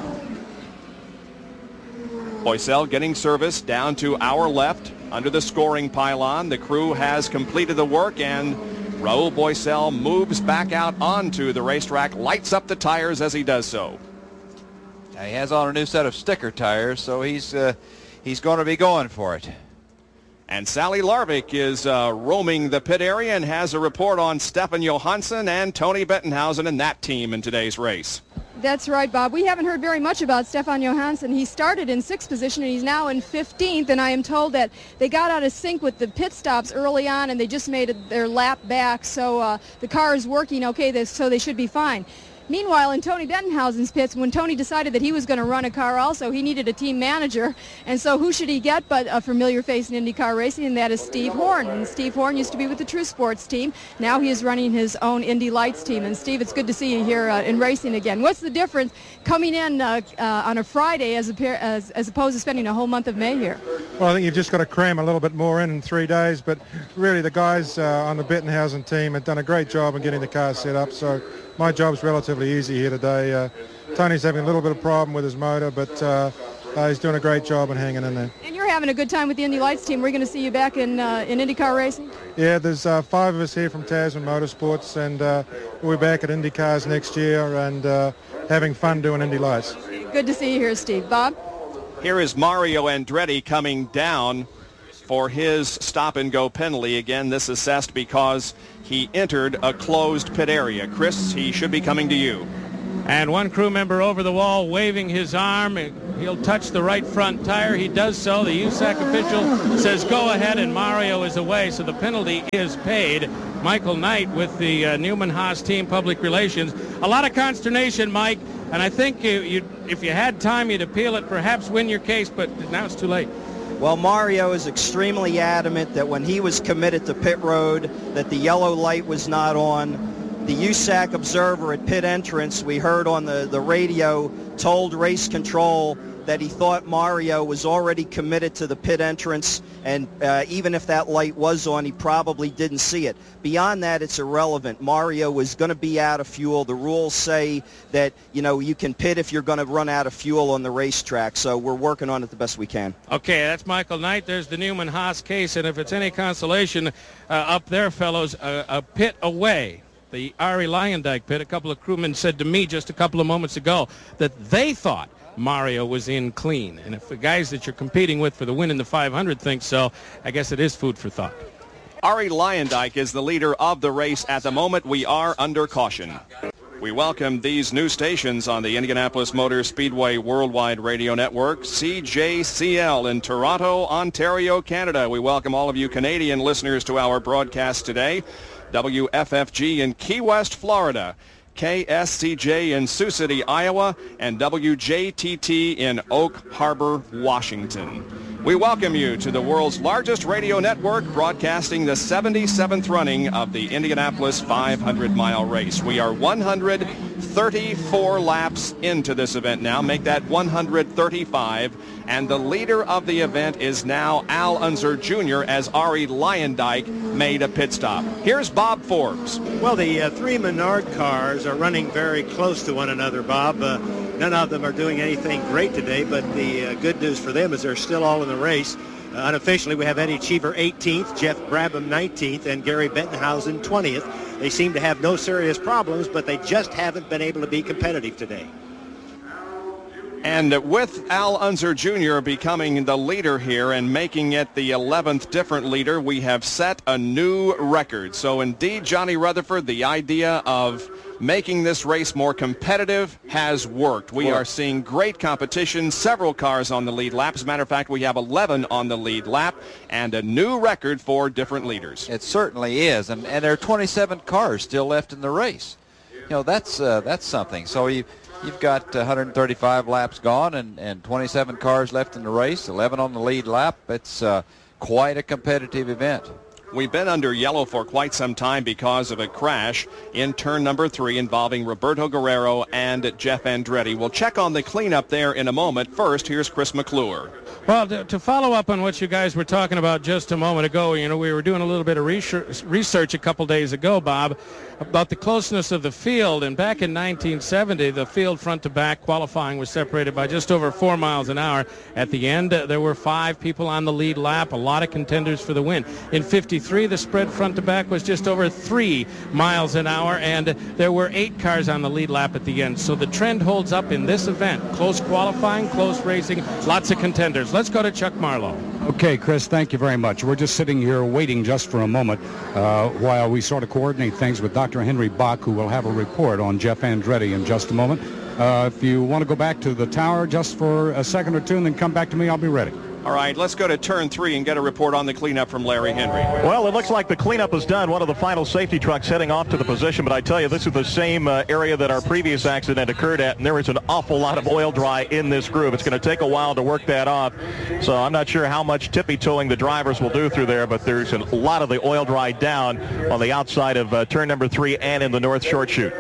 Boisel getting service down to our left under the scoring pylon. The crew has completed the work, and Raul Boisel moves back out onto the racetrack, lights up the tires as he does so. Now he has on a new set of sticker tires, so he's uh, he's going to be going for it. And Sally Larvik is uh, roaming the pit area and has a report on Stefan Johansson and Tony Bettenhausen and that team in today's race. That's right, Bob. We haven't heard very much about Stefan Johansson. He started in sixth position, and he's now in fifteenth, and I am told that they got out of sync with the pit stops early on, and they just made their lap back, so uh, the car is working okay, this, so they should be fine. Meanwhile, in Tony Bettenhausen's pits, when Tony decided that he was going to run a car also, he needed a team manager. And so who should he get but a familiar face in IndyCar racing, and that is Steve Horn. And Steve Horn used to be with the True Sports team. Now he is running his own Indy Lights team. And Steve, it's good to see you here uh, in racing again. What's the difference coming in uh, uh, on a Friday as, a, as, as opposed to spending a whole month of May here? Well, I think you've just got to cram a little bit more in in three days. But really, the guys uh, on the Bettenhausen team have done a great job in getting the car set up. So my job's relatively easy here today. Uh, Tony's having a little bit of problem with his motor, but uh, uh, he's doing a great job and hanging in there. And you're having a good time with the Indy Lights team. We're going to see you back in uh, in IndyCar racing? Yeah, there's uh, five of us here from Tasman Motorsports, and uh, we'll be back at IndyCars next year and uh, having fun doing Indy Lights. Good to see you here, Steve. Bob? Here is Mario Andretti coming down for his stop-and-go penalty. Again, this assessed because he entered a closed pit area. Chris, he should be coming to you. And one crew member over the wall waving his arm. He'll touch the right front tire. He does so. The U S A C official says go ahead, and Mario is away, so the penalty is paid. Michael Knight with the uh, Newman-Haas team public relations. A lot of consternation, Mike, and I think you, you, if you had time, you'd appeal it, perhaps win your case, but now it's too late. Well, Mario is extremely adamant that when he was committed to pit road, that the yellow light was not on. The U S A C observer at pit entrance, we heard on the, the radio, told race control that he thought Mario was already committed to the pit entrance, and uh, even if that light was on, he probably didn't see it. Beyond that, it's irrelevant. Mario was going to be out of fuel. The rules say that, you know, you can pit if you're going to run out of fuel on the racetrack, so we're working on it the best we can. Okay, that's Michael Knight. There's the Newman-Haas case, and if it's any consolation uh, up there, fellows, uh, a pit away, the Ari Lyondike pit, a couple of crewmen said to me just a couple of moments ago that they thought Mario was in clean. And if the guys that you're competing with for the win in the five hundred think so, I guess it is food for thought. Ari Lyondike is the leader of the race at the moment. We are under caution. We welcome these new stations on the Indianapolis Motor Speedway Worldwide Radio Network, C J C L in Toronto, Ontario, Canada. We welcome all of you Canadian listeners to our broadcast today. W F F G in Key West, Florida, K S C J in Sioux City, Iowa, and W J T T in Oak Harbor, Washington. We welcome you to the world's largest radio network, broadcasting the seventy-seventh running of the Indianapolis five hundred mile race. We are one hundred thirty-four laps into this event now. Make that one hundred thirty-five. And the leader of the event is now Al Unser Junior as Ari Lyondike made a pit stop. Here's Bob Forbes. Well, the uh, three Menard cars are running very close to one another, Bob. Uh, none of them are doing anything great today, but the uh, good news for them is they're still all in the race. Uh, unofficially, we have Eddie Cheever eighteenth, Jeff Brabham nineteenth, and Gary Bettenhausen twentieth. They seem to have no serious problems, but they just haven't been able to be competitive today. And with Al Unser Junior becoming the leader here and making it the eleventh different leader, we have set a new record. So indeed, Johnny Rutherford, the idea of making this race more competitive has worked. We are seeing great competition, several cars on the lead lap. As a matter of fact, we have eleven on the lead lap and a new record for different leaders. It certainly is, and, and there are twenty-seven cars still left in the race. You know, that's uh, that's something. So you You've got one hundred thirty-five laps gone and, and twenty-seven cars left in the race, eleven on the lead lap. It's uh, quite a competitive event. We've been under yellow for quite some time because of a crash in turn number three involving Roberto Guerrero and Jeff Andretti. We'll check on the cleanup there in a moment. First, here's Chris McClure. Well, to, to follow up on what you guys were talking about just a moment ago, you know, we were doing a little bit of research, research a couple days ago, Bob, about the closeness of the field. And back in nineteen seventy, the field front to back qualifying was separated by just over four miles an hour. At the end, uh, there were five people on the lead lap, a lot of contenders for the win. In fifty-three, the spread front to back was just over three miles an hour, and there were eight cars on the lead lap at the end. So the trend holds up in this event. Close qualifying, close racing, lots of contenders. Let's go to Chuck Marlowe. Okay, Chris, thank you very much. We're just sitting here waiting just for a moment uh, while we sort of coordinate things with Doctor Henry Bach, who will have a report on Jeff Andretti in just a moment. Uh, if you want to go back to the tower just for a second or two and then come back to me, I'll be ready. All right, let's go to turn three and get a report on the cleanup from Larry Henry. Well, it looks like the cleanup is done. One of the final safety trucks heading off to the position, but I tell you, this is the same uh, area that our previous accident occurred at, and there is an awful lot of oil dry in this groove. It's going to take a while to work that off, so I'm not sure how much tippy-toeing the drivers will do through there, but there's a lot of the oil dry down on the outside of uh, turn number three and in the north short chute.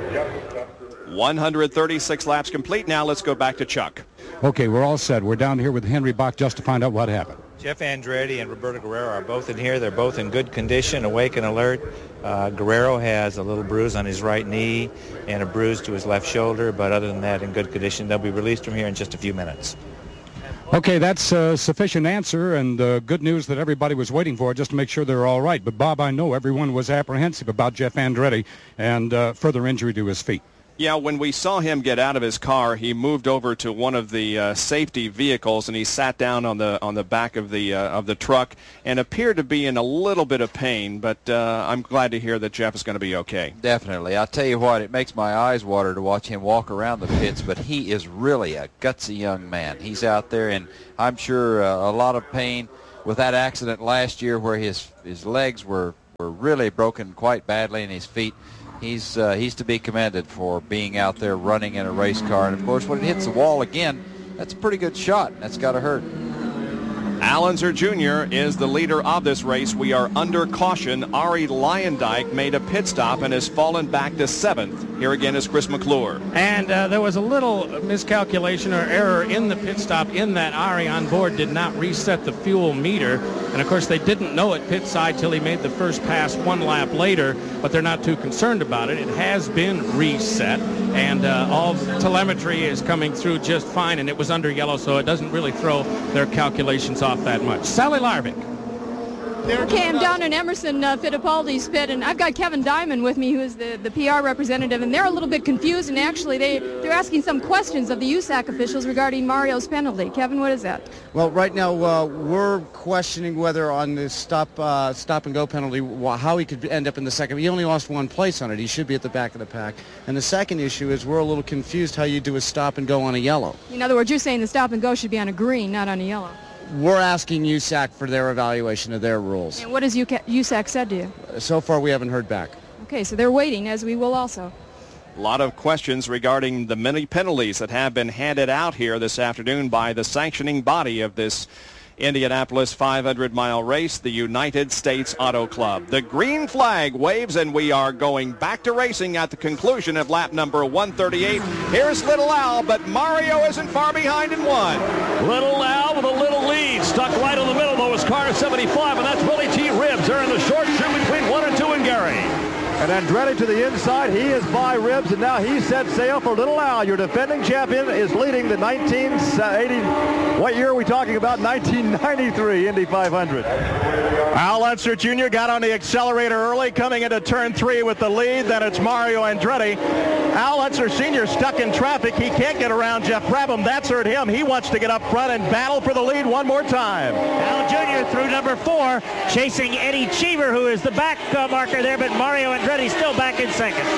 one hundred thirty-six laps complete. Now let's go back to Chuck. Okay, we're all set. We're down here with Henry Bach just to find out what happened. Jeff Andretti and Roberto Guerrero are both in here. They're both in good condition, awake and alert. Uh, Guerrero has a little bruise on his right knee and a bruise to his left shoulder, but other than that, in good condition. They'll be released from here in just a few minutes. Okay, that's a sufficient answer and uh, good news that everybody was waiting for just to make sure they're all right. But, Bob, I know everyone was apprehensive about Jeff Andretti and uh, further injury to his feet. Yeah, when we saw him get out of his car, he moved over to one of the uh, safety vehicles and he sat down on the on the back of the uh, of the truck and appeared to be in a little bit of pain. But uh, I'm glad to hear that Jeff is going to be okay. Definitely. I'll tell you what, it makes my eyes water to watch him walk around the pits, but he is really a gutsy young man. He's out there, and I'm sure uh, a lot of pain with that accident last year where his his legs were, were really broken quite badly and his feet. He's uh, he's to be commended for being out there running in a race car. And, of course, when it hits the wall again, that's a pretty good shot. That's got to hurt. Al Unser Junior is the leader of this race. We are under caution. Arie Luyendyk made a pit stop and has fallen back to seventh. Here again is Chris McClure. And uh, there was a little miscalculation or error in the pit stop in that Arie on board did not reset the fuel meter. And, of course, they didn't know at pit side till he made the first pass one lap later, but they're not too concerned about it. It has been reset, and uh, all telemetry is coming through just fine, and it was under yellow, so it doesn't really throw their calculations off that much. Sally Larvik. Okay, I'm down in Emerson uh, Fittipaldi's pit, and I've got Kevin Diamond with me, who is the, the P R representative, and they're a little bit confused, and actually they, they're asking some questions of the U S A C officials regarding Mario's penalty. Kevin, what is that? Well, right now uh, we're questioning whether on this stop uh, stop and go penalty, how he could end up in the second. He only lost one place on it. He should be at the back of the pack. And the second issue is we're a little confused how you do a stop and go on a yellow. In other words, you're saying the stop and go should be on a green, not on a yellow. We're asking U S A C for their evaluation of their rules. And what has U S A C said to you? So far, we haven't heard back. Okay, so they're waiting, as we will also. A lot of questions regarding the many penalties that have been handed out here this afternoon by the sanctioning body of this Indianapolis five hundred mile race, the United States Auto Club. The green flag waves, and we are going back to racing at the conclusion of lap number one thirty-eight. Here's Little Al, but Mario isn't far behind in one. Little Al with a little lead. Stuck right in the middle, though, is car seventy-five, and that's Willie T. Ribbs. They're in the short shoe between one and two and Gary. And Andretti to the inside. He is by Ribbs, and now he set sail for Little Al. Your defending champion is leading the nineteen eighty. What year are we talking about? nineteen ninety-three Indy five hundred. Al Unser Junior got on the accelerator early, coming into turn three with the lead. Then it's Mario Andretti. Al Unser Senior stuck in traffic. He can't get around Jeff Brabham. That's hurt him. He wants to get up front and battle for the lead one more time. Al Junior through number four, chasing Eddie Cheever, who is the back uh, marker there, but Mario Andretti still back in second.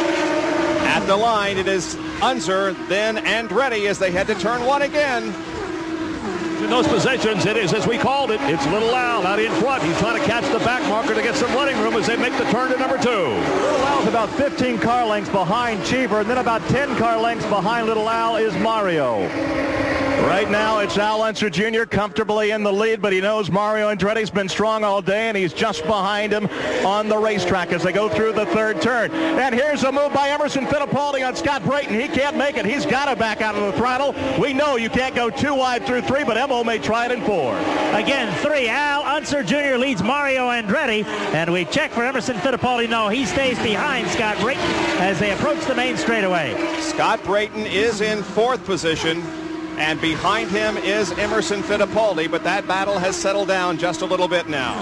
At the line, it is Unser, then Andretti as they head to turn one again. In those positions, it is, as we called it, it's Little Al out in front. He's trying to catch the back marker to get some running room as they make the turn to number two. Little Al's about fifteen car lengths behind Cheever, and then about ten car lengths behind Little Al is Mario. Right now, it's Al Unser Junior comfortably in the lead, but he knows Mario Andretti's been strong all day, and he's just behind him on the racetrack as they go through the third turn. And here's a move by Emerson Fittipaldi on Scott Brayton. He can't make it. He's got to back out of the throttle. We know you can't go too wide through three, but Emo may try it in four. Again, three. Al Unser Junior leads Mario Andretti, and we check for Emerson Fittipaldi. No, he stays behind Scott Brayton as they approach the main straightaway. Scott Brayton is in fourth position. And behind him is Emerson Fittipaldi, but that battle has settled down just a little bit now.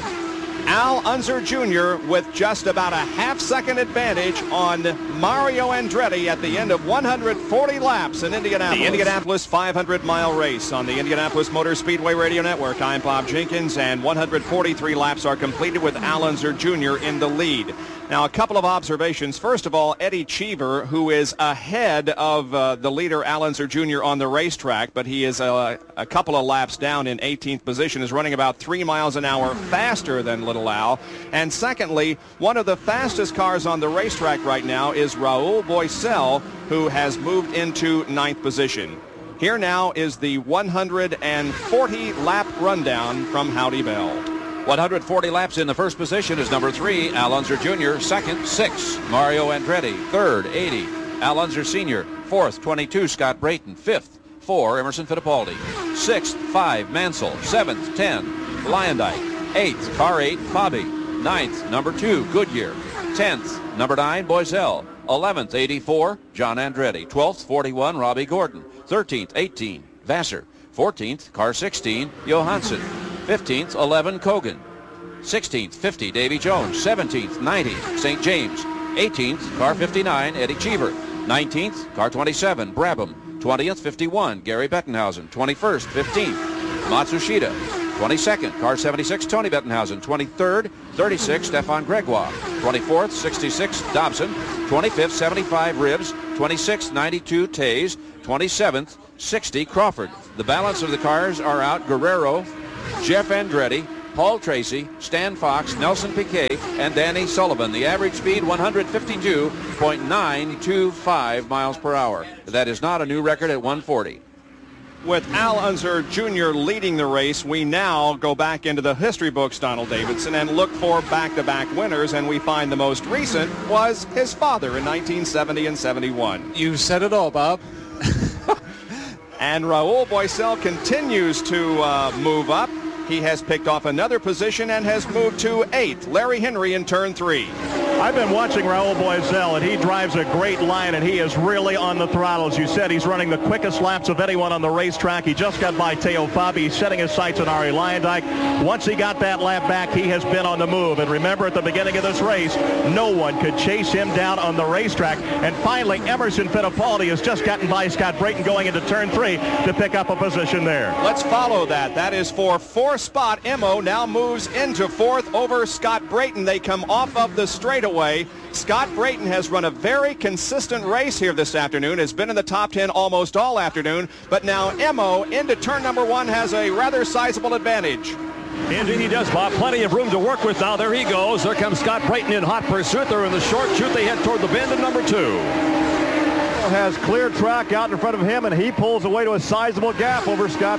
Al Unser Junior with just about a half-second advantage on Mario Andretti at the end of one hundred forty laps in Indianapolis. The Indianapolis five hundred mile race on the Indianapolis Motor Speedway Radio Network. I'm Bob Jenkins, and one hundred forty-three laps are completed with Al Unser Junior in the lead. Now, a couple of observations. First of all, Eddie Cheever, who is ahead of uh, the leader, Al Unser Junior, on the racetrack, but he is uh, a couple of laps down in eighteenth position, is running about three miles an hour faster than Little Al. And secondly, one of the fastest cars on the racetrack right now is Raul Boesel, who has moved into ninth position. Here now is the one hundred forty lap rundown from Howdy Bell. one hundred forty laps in the first position is number three, Al Unser Junior Second, six, Mario Andretti. Third, eighty, Al Unser Senior Fourth, twenty-two, Scott Brayton. Fifth, four, Emerson Fittipaldi. Sixth, five, Mansell. Seventh, ten, Lyondike. Eighth, car eight, Fabi. Ninth, number two, Goodyear. Tenth, number nine, Boiselle. Eleventh, eighty-four, John Andretti. Twelfth, forty-one, Robbie Gordon. Thirteenth, eighteen, Vassar. Fourteenth, car sixteen, Johansson. Fifteenth, eleven, Kogan. Sixteenth, fifty, Davy Jones. Seventeenth, ninety, Saint James. Eighteenth, car fifty-nine, Eddie Cheever. Nineteenth, car twenty-seven, Brabham. Twentieth, fifty-one, Gary Bettenhausen. Twenty-first, fifteenth, Matsushita. Twenty-second, car seventy-six, Tony Bettenhausen. Twenty-third, thirty-six, Stefan Gregoire. Twenty-fourth, sixty-six, Dobson. Twenty-fifth, seventy-five, Ribbs. Twenty-sixth, ninety-two, Tays. Twenty-seventh, sixty, Crawford. The balance of the cars are out: Guerrero, Jeff Andretti, Paul Tracy, Stan Fox, Nelson Piquet, and Danny Sullivan. The average speed one hundred fifty-two point nine two five miles per hour. That is not a new record at one forty. With Al Unser Junior leading the race, we now go back into the history books, Donald Davidson, and look for back-to-back winners, and we find the most recent was his father in nineteen seventy and seventy-one. You said it all, Bob. And Raul Boiselle continues to uh, move up. He has picked off another position and has moved to eighth. Larry Henry in turn three. I've been watching Raul Boiselle, and he drives a great line, and he is really on the throttle. As you said, he's running the quickest laps of anyone on the racetrack. He just got by Teo Fabi. He's setting his sights on Arie Luyendyk. Once he got that lap back, he has been on the move. And remember, at the beginning of this race, no one could chase him down on the racetrack. And finally, Emerson Fittipaldi has just gotten by Scott Brayton going into turn three to pick up a position there. Let's follow that. That is for fourth spot. Emo now moves into fourth over Scott Brayton. They come off of the straightaway. Scott Brayton has run a very consistent race here this afternoon, has been in the top ten almost all afternoon, but now Emo into turn number one has a rather sizable advantage. Indeed he does, Bob. Plenty of room to work with now. There he goes. There comes Scott Brayton in hot pursuit. They're in the short chute. They head toward the bend in number two. Has clear track out in front of him, and he pulls away to a sizable gap over Scott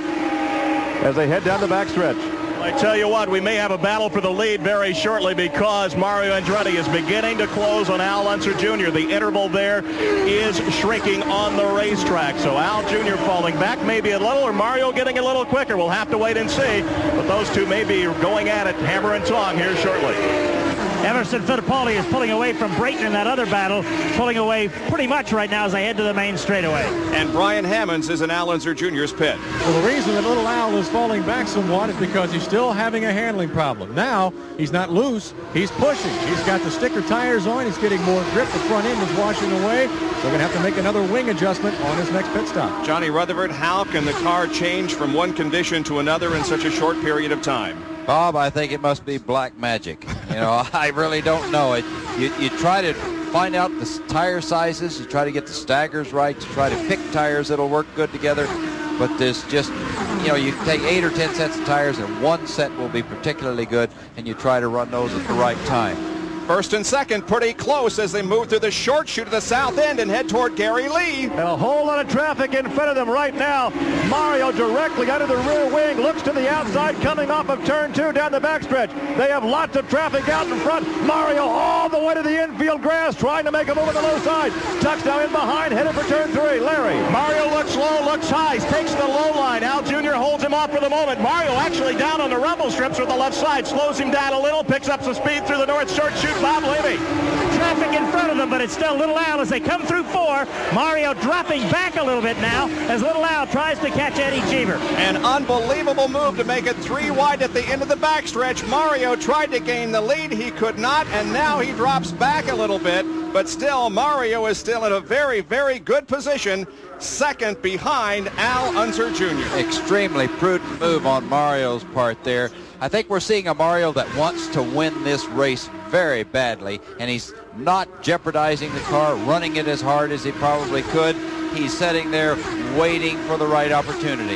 as they head down the backstretch. I tell you what, we may have a battle for the lead very shortly because Mario Andretti is beginning to close on Al Unser Junior The interval there is shrinking on the racetrack. So Al Junior falling back maybe a little, or Mario getting a little quicker. We'll have to wait and see. But those two may be going at it hammer and tong here shortly. Emerson Fittipaldi is pulling away from Brayton in that other battle, pulling away pretty much right now as they head to the main straightaway. And Brian Hammonds is in Al Unser Junior's pit. Well, the reason that little Al is falling back somewhat is because he's still having a handling problem. Now, he's not loose, he's pushing. He's got the sticker tires on, he's getting more grip, the front end is washing away. They're going to have to make another wing adjustment on his next pit stop. Johnny Rutherford, how can the car change from one condition to another in such a short period of time? Bob, I think it must be black magic. You know, I really don't know it. You, you try to find out the tire sizes, you try to get the staggers right, you try to pick tires that'll work good together, but there's just, you know, you take eight or ten sets of tires and one set will be particularly good, and you try to run those at the right time. First and second pretty close as they move through the short chute to the south end and head toward Gary Lee. And a whole lot of traffic in front of them right now. Mario directly under the rear wing, looks to the outside, coming off of turn two down the backstretch. They have lots of traffic out in front. Mario all the way to the infield grass, trying to make a move on the low side. Tucks now in behind, headed for turn three. Larry. Mario looks low, looks high, takes the low line. Al Junior holds him off for the moment. Mario actually down on the rumble strips with the left side, slows him down a little, picks up some speed through the north short chute. Bob Levy. Traffic in front of them, but it's still Little Al as they come through four. Mario dropping back a little bit now as Little Al tries to catch Eddie Cheever. An unbelievable move to make it three wide at the end of the backstretch. Mario tried to gain the lead. He could not, and now he drops back a little bit. But still, Mario is still in a very, very good position, second behind Al Unser Junior Extremely prudent move on Mario's part there. I think we're seeing a Mario that wants to win this race very badly, and he's not jeopardizing the car, running it as hard as he probably could. He's sitting there waiting for the right opportunity.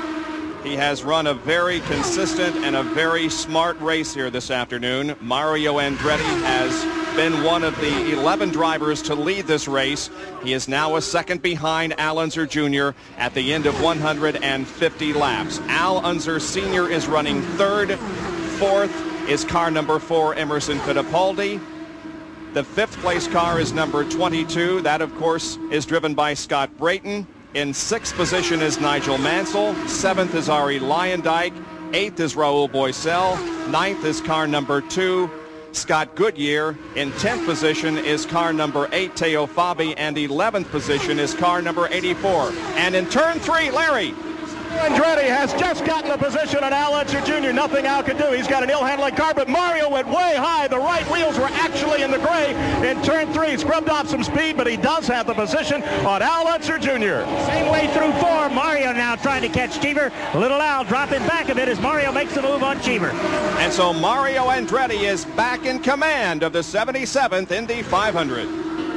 He has run a very consistent and a very smart race here this afternoon. Mario Andretti has been one of the eleven drivers to lead this race. He is now a second behind Al Unser Junior at the end of one hundred fifty laps. Al Unser Senior is running third. Fourth is car number four, Emerson Fittipaldi. The fifth place car is number twenty-two. That, of course, is driven by Scott Brayton. In sixth position is Nigel Mansell. Seventh is Ari Lyondike. Eighth is Raul Boesel. Ninth is car number two, Scott Goodyear. In tenth position is car number eight, Teo Fabi. And eleventh position is car number eighty-four. And in turn three, Larry. Andretti has just gotten the position on Al Unser Junior Nothing Al could do. He's got an ill-handling car, but Mario went way high. The right wheels were actually in the gray in turn three. Scrubbed off some speed, but he does have the position on Al Unser Junior Same way through four. Mario now trying to catch Cheever. Little Al dropping back a bit as Mario makes the move on Cheever. And so Mario Andretti is back in command of the seventy-seventh Indy five hundred.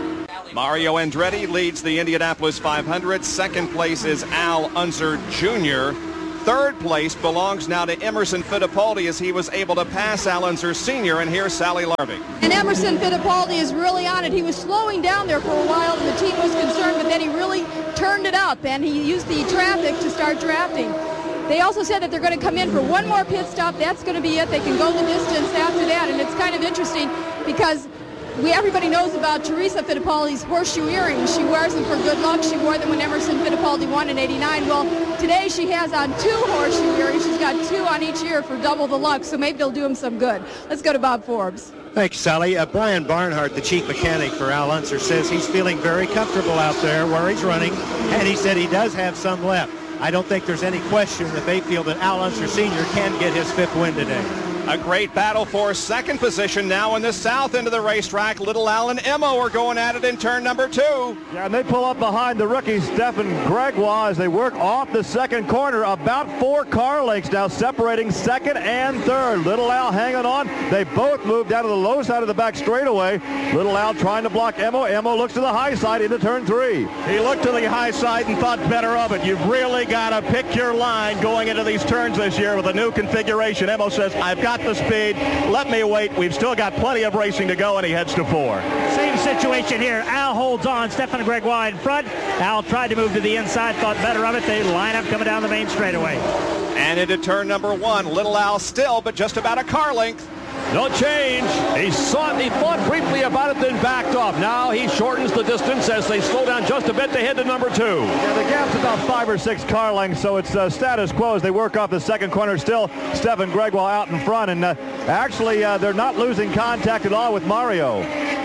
Mario Andretti leads the Indianapolis five hundred. Second place is Al Unser Junior Third place belongs now to Emerson Fittipaldi as he was able to pass Al Unser Senior And here's Sally Larvig. And Emerson Fittipaldi is really on it. He was slowing down there for a while and the team was concerned, but then he really turned it up and he used the traffic to start drafting. They also said that they're going to come in for one more pit stop. That's going to be it. They can go the distance after that. And it's kind of interesting because We, everybody knows about Teresa Fittipaldi's horseshoe earrings. She wears them for good luck. She wore them when Emerson Fittipaldi won in eighty-nine. Well, today she has on two horseshoe earrings. She's got two on each ear for double the luck, so maybe they'll do him some good. Let's go to Bob Forbes. Thank you, Sally. Uh, Brian Barnhart, the chief mechanic for Al Unser, says he's feeling very comfortable out there where he's running, and he said he does have some left. I don't think there's any question that they feel that Al Unser Senior can get his fifth win today. A great battle for second position now in the south end of the racetrack. Little Al and Emo are going at it in turn number two. Yeah, and they pull up behind the rookie Stefan Gregoire as they work off the second corner. About four car lengths now separating second and third. Little Al hanging on. They both move down to the low side of the back straightaway. Little Al trying to block Emo. Emo looks to the high side into turn three. He looked to the high side and thought better of it. You've really got to pick your line going into these turns this year with a new configuration. Emo says, I've got the speed. Let me wait. We've still got plenty of racing to go, and he heads to four. Same situation here. Al holds on. Stefan Gregoire in front. Al tried to move to the inside, thought better of it. They line up coming down the main straightaway. And into turn number one. Little Al still, but just about a car length. No change. He saw it. He thought briefly about it, then backed off. Now he shortens the distance as they slow down just a bit to head to number two. Yeah, the gap's about five or six car lengths, so it's uh, status quo as they work off the second corner. Still, Stefan Gregoire out in front, and uh, actually uh, they're not losing contact at all with Mario.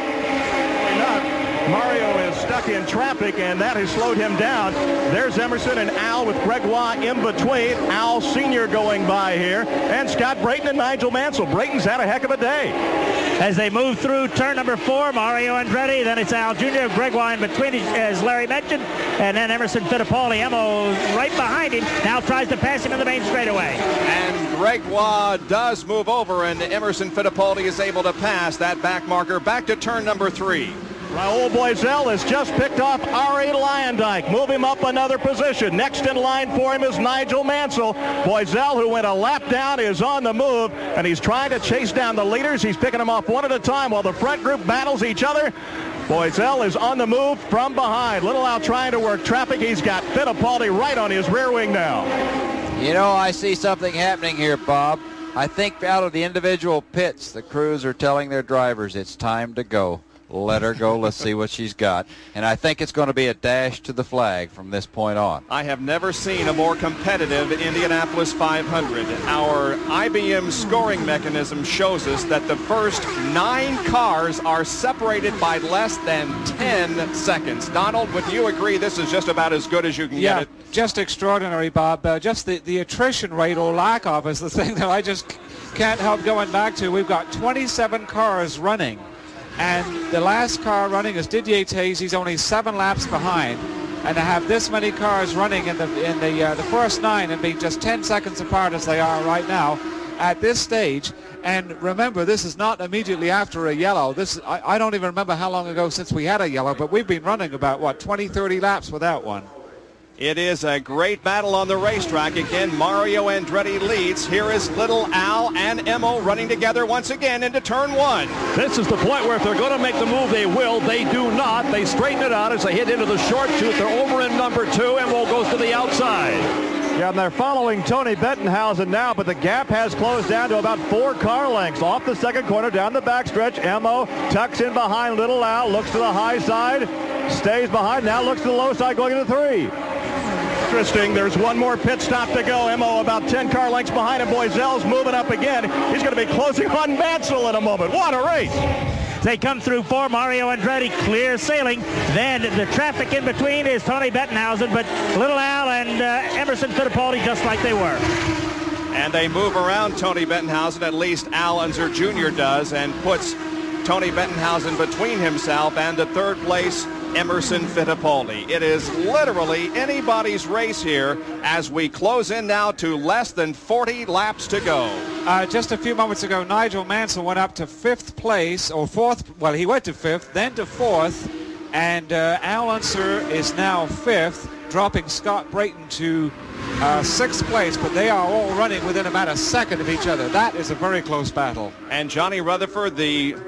Mario is stuck in traffic, and that has slowed him down. There's Emerson and Al with Gregoire in between. Al Senior going by here, and Scott Brayton and Nigel Mansell. Brayton's had a heck of a day. As they move through turn number four, Mario Andretti, then it's Al Junior, Gregoire in between, as Larry mentioned, and then Emerson Fittipaldi. Emo right behind him, now tries to pass him in the main straightaway. And Gregoire does move over, and Emerson Fittipaldi is able to pass that back marker back to turn number three. Raul Boesel has just picked off Ari Lyondike. Move him up another position. Next in line for him is Nigel Mansell. Boesel, who went a lap down, is on the move, and he's trying to chase down the leaders. He's picking them off one at a time while the front group battles each other. Boesel is on the move from behind. Little Al trying to work traffic. He's got Fittipaldi right on his rear wing now. You know, I see something happening here, Bob. I think out of the individual pits, the crews are telling their drivers it's time to go. Let her go. Let's see what she's got. And I think it's going to be a dash to the flag from this point on. I have never seen a more competitive Indianapolis five hundred. Our I B M scoring mechanism shows us that the first nine cars are separated by less than ten seconds. Donald, would you agree this is just about as good as you can yeah, get it? Just extraordinary, Bob. Uh, just the, the attrition rate or lack of is the thing that I just can't help going back to. We've got twenty-seven cars running. And the last car running is Didier Taze. He's only seven laps behind. And to have this many cars running in the in the uh, the first nine and being just ten seconds apart as they are right now at this stage. And remember, this is not immediately after a yellow. This I, I don't even remember how long ago since we had a yellow, but we've been running about, what, twenty, thirty laps without one. It is a great battle on the racetrack. Again, Mario Andretti leads. Here is Little Al and Emo running together once again into turn one. This is the point where if they're going to make the move, they will. They do not. They straighten it out as they hit into the short chute. They're over in number two. Emo goes to the outside. Yeah, and they're following Tony Bettenhausen now, but the gap has closed down to about four car lengths. Off the second corner, down the backstretch, Emo tucks in behind Little Al, looks to the high side, stays behind, now looks to the low side going into three. interesting. There's one more pit stop to go. Emo about ten car lengths behind him. Boyzel's moving up again. He's going to be closing on Mansell in a moment. What a race. They come through for Mario Andretti, clear sailing. Then the traffic in between is Tony Bettenhausen, but Little Al and uh, Emerson Fittipaldi just like they were. And they move around Tony Bettenhausen, at least Al Unser Junior does, and puts Tony Bettenhausen between himself and the third place Emerson Fittipaldi. It is literally anybody's race here as we close in now to less than forty laps to go. Uh, just a few moments ago, Nigel Mansell went up to fifth place, or fourth, well, he went to fifth, then to fourth, and uh, Al Unser is now fifth, dropping Scott Brayton to uh, sixth place, but they are all running within about a second of each other. That is a very close battle. And Johnny Rutherford, the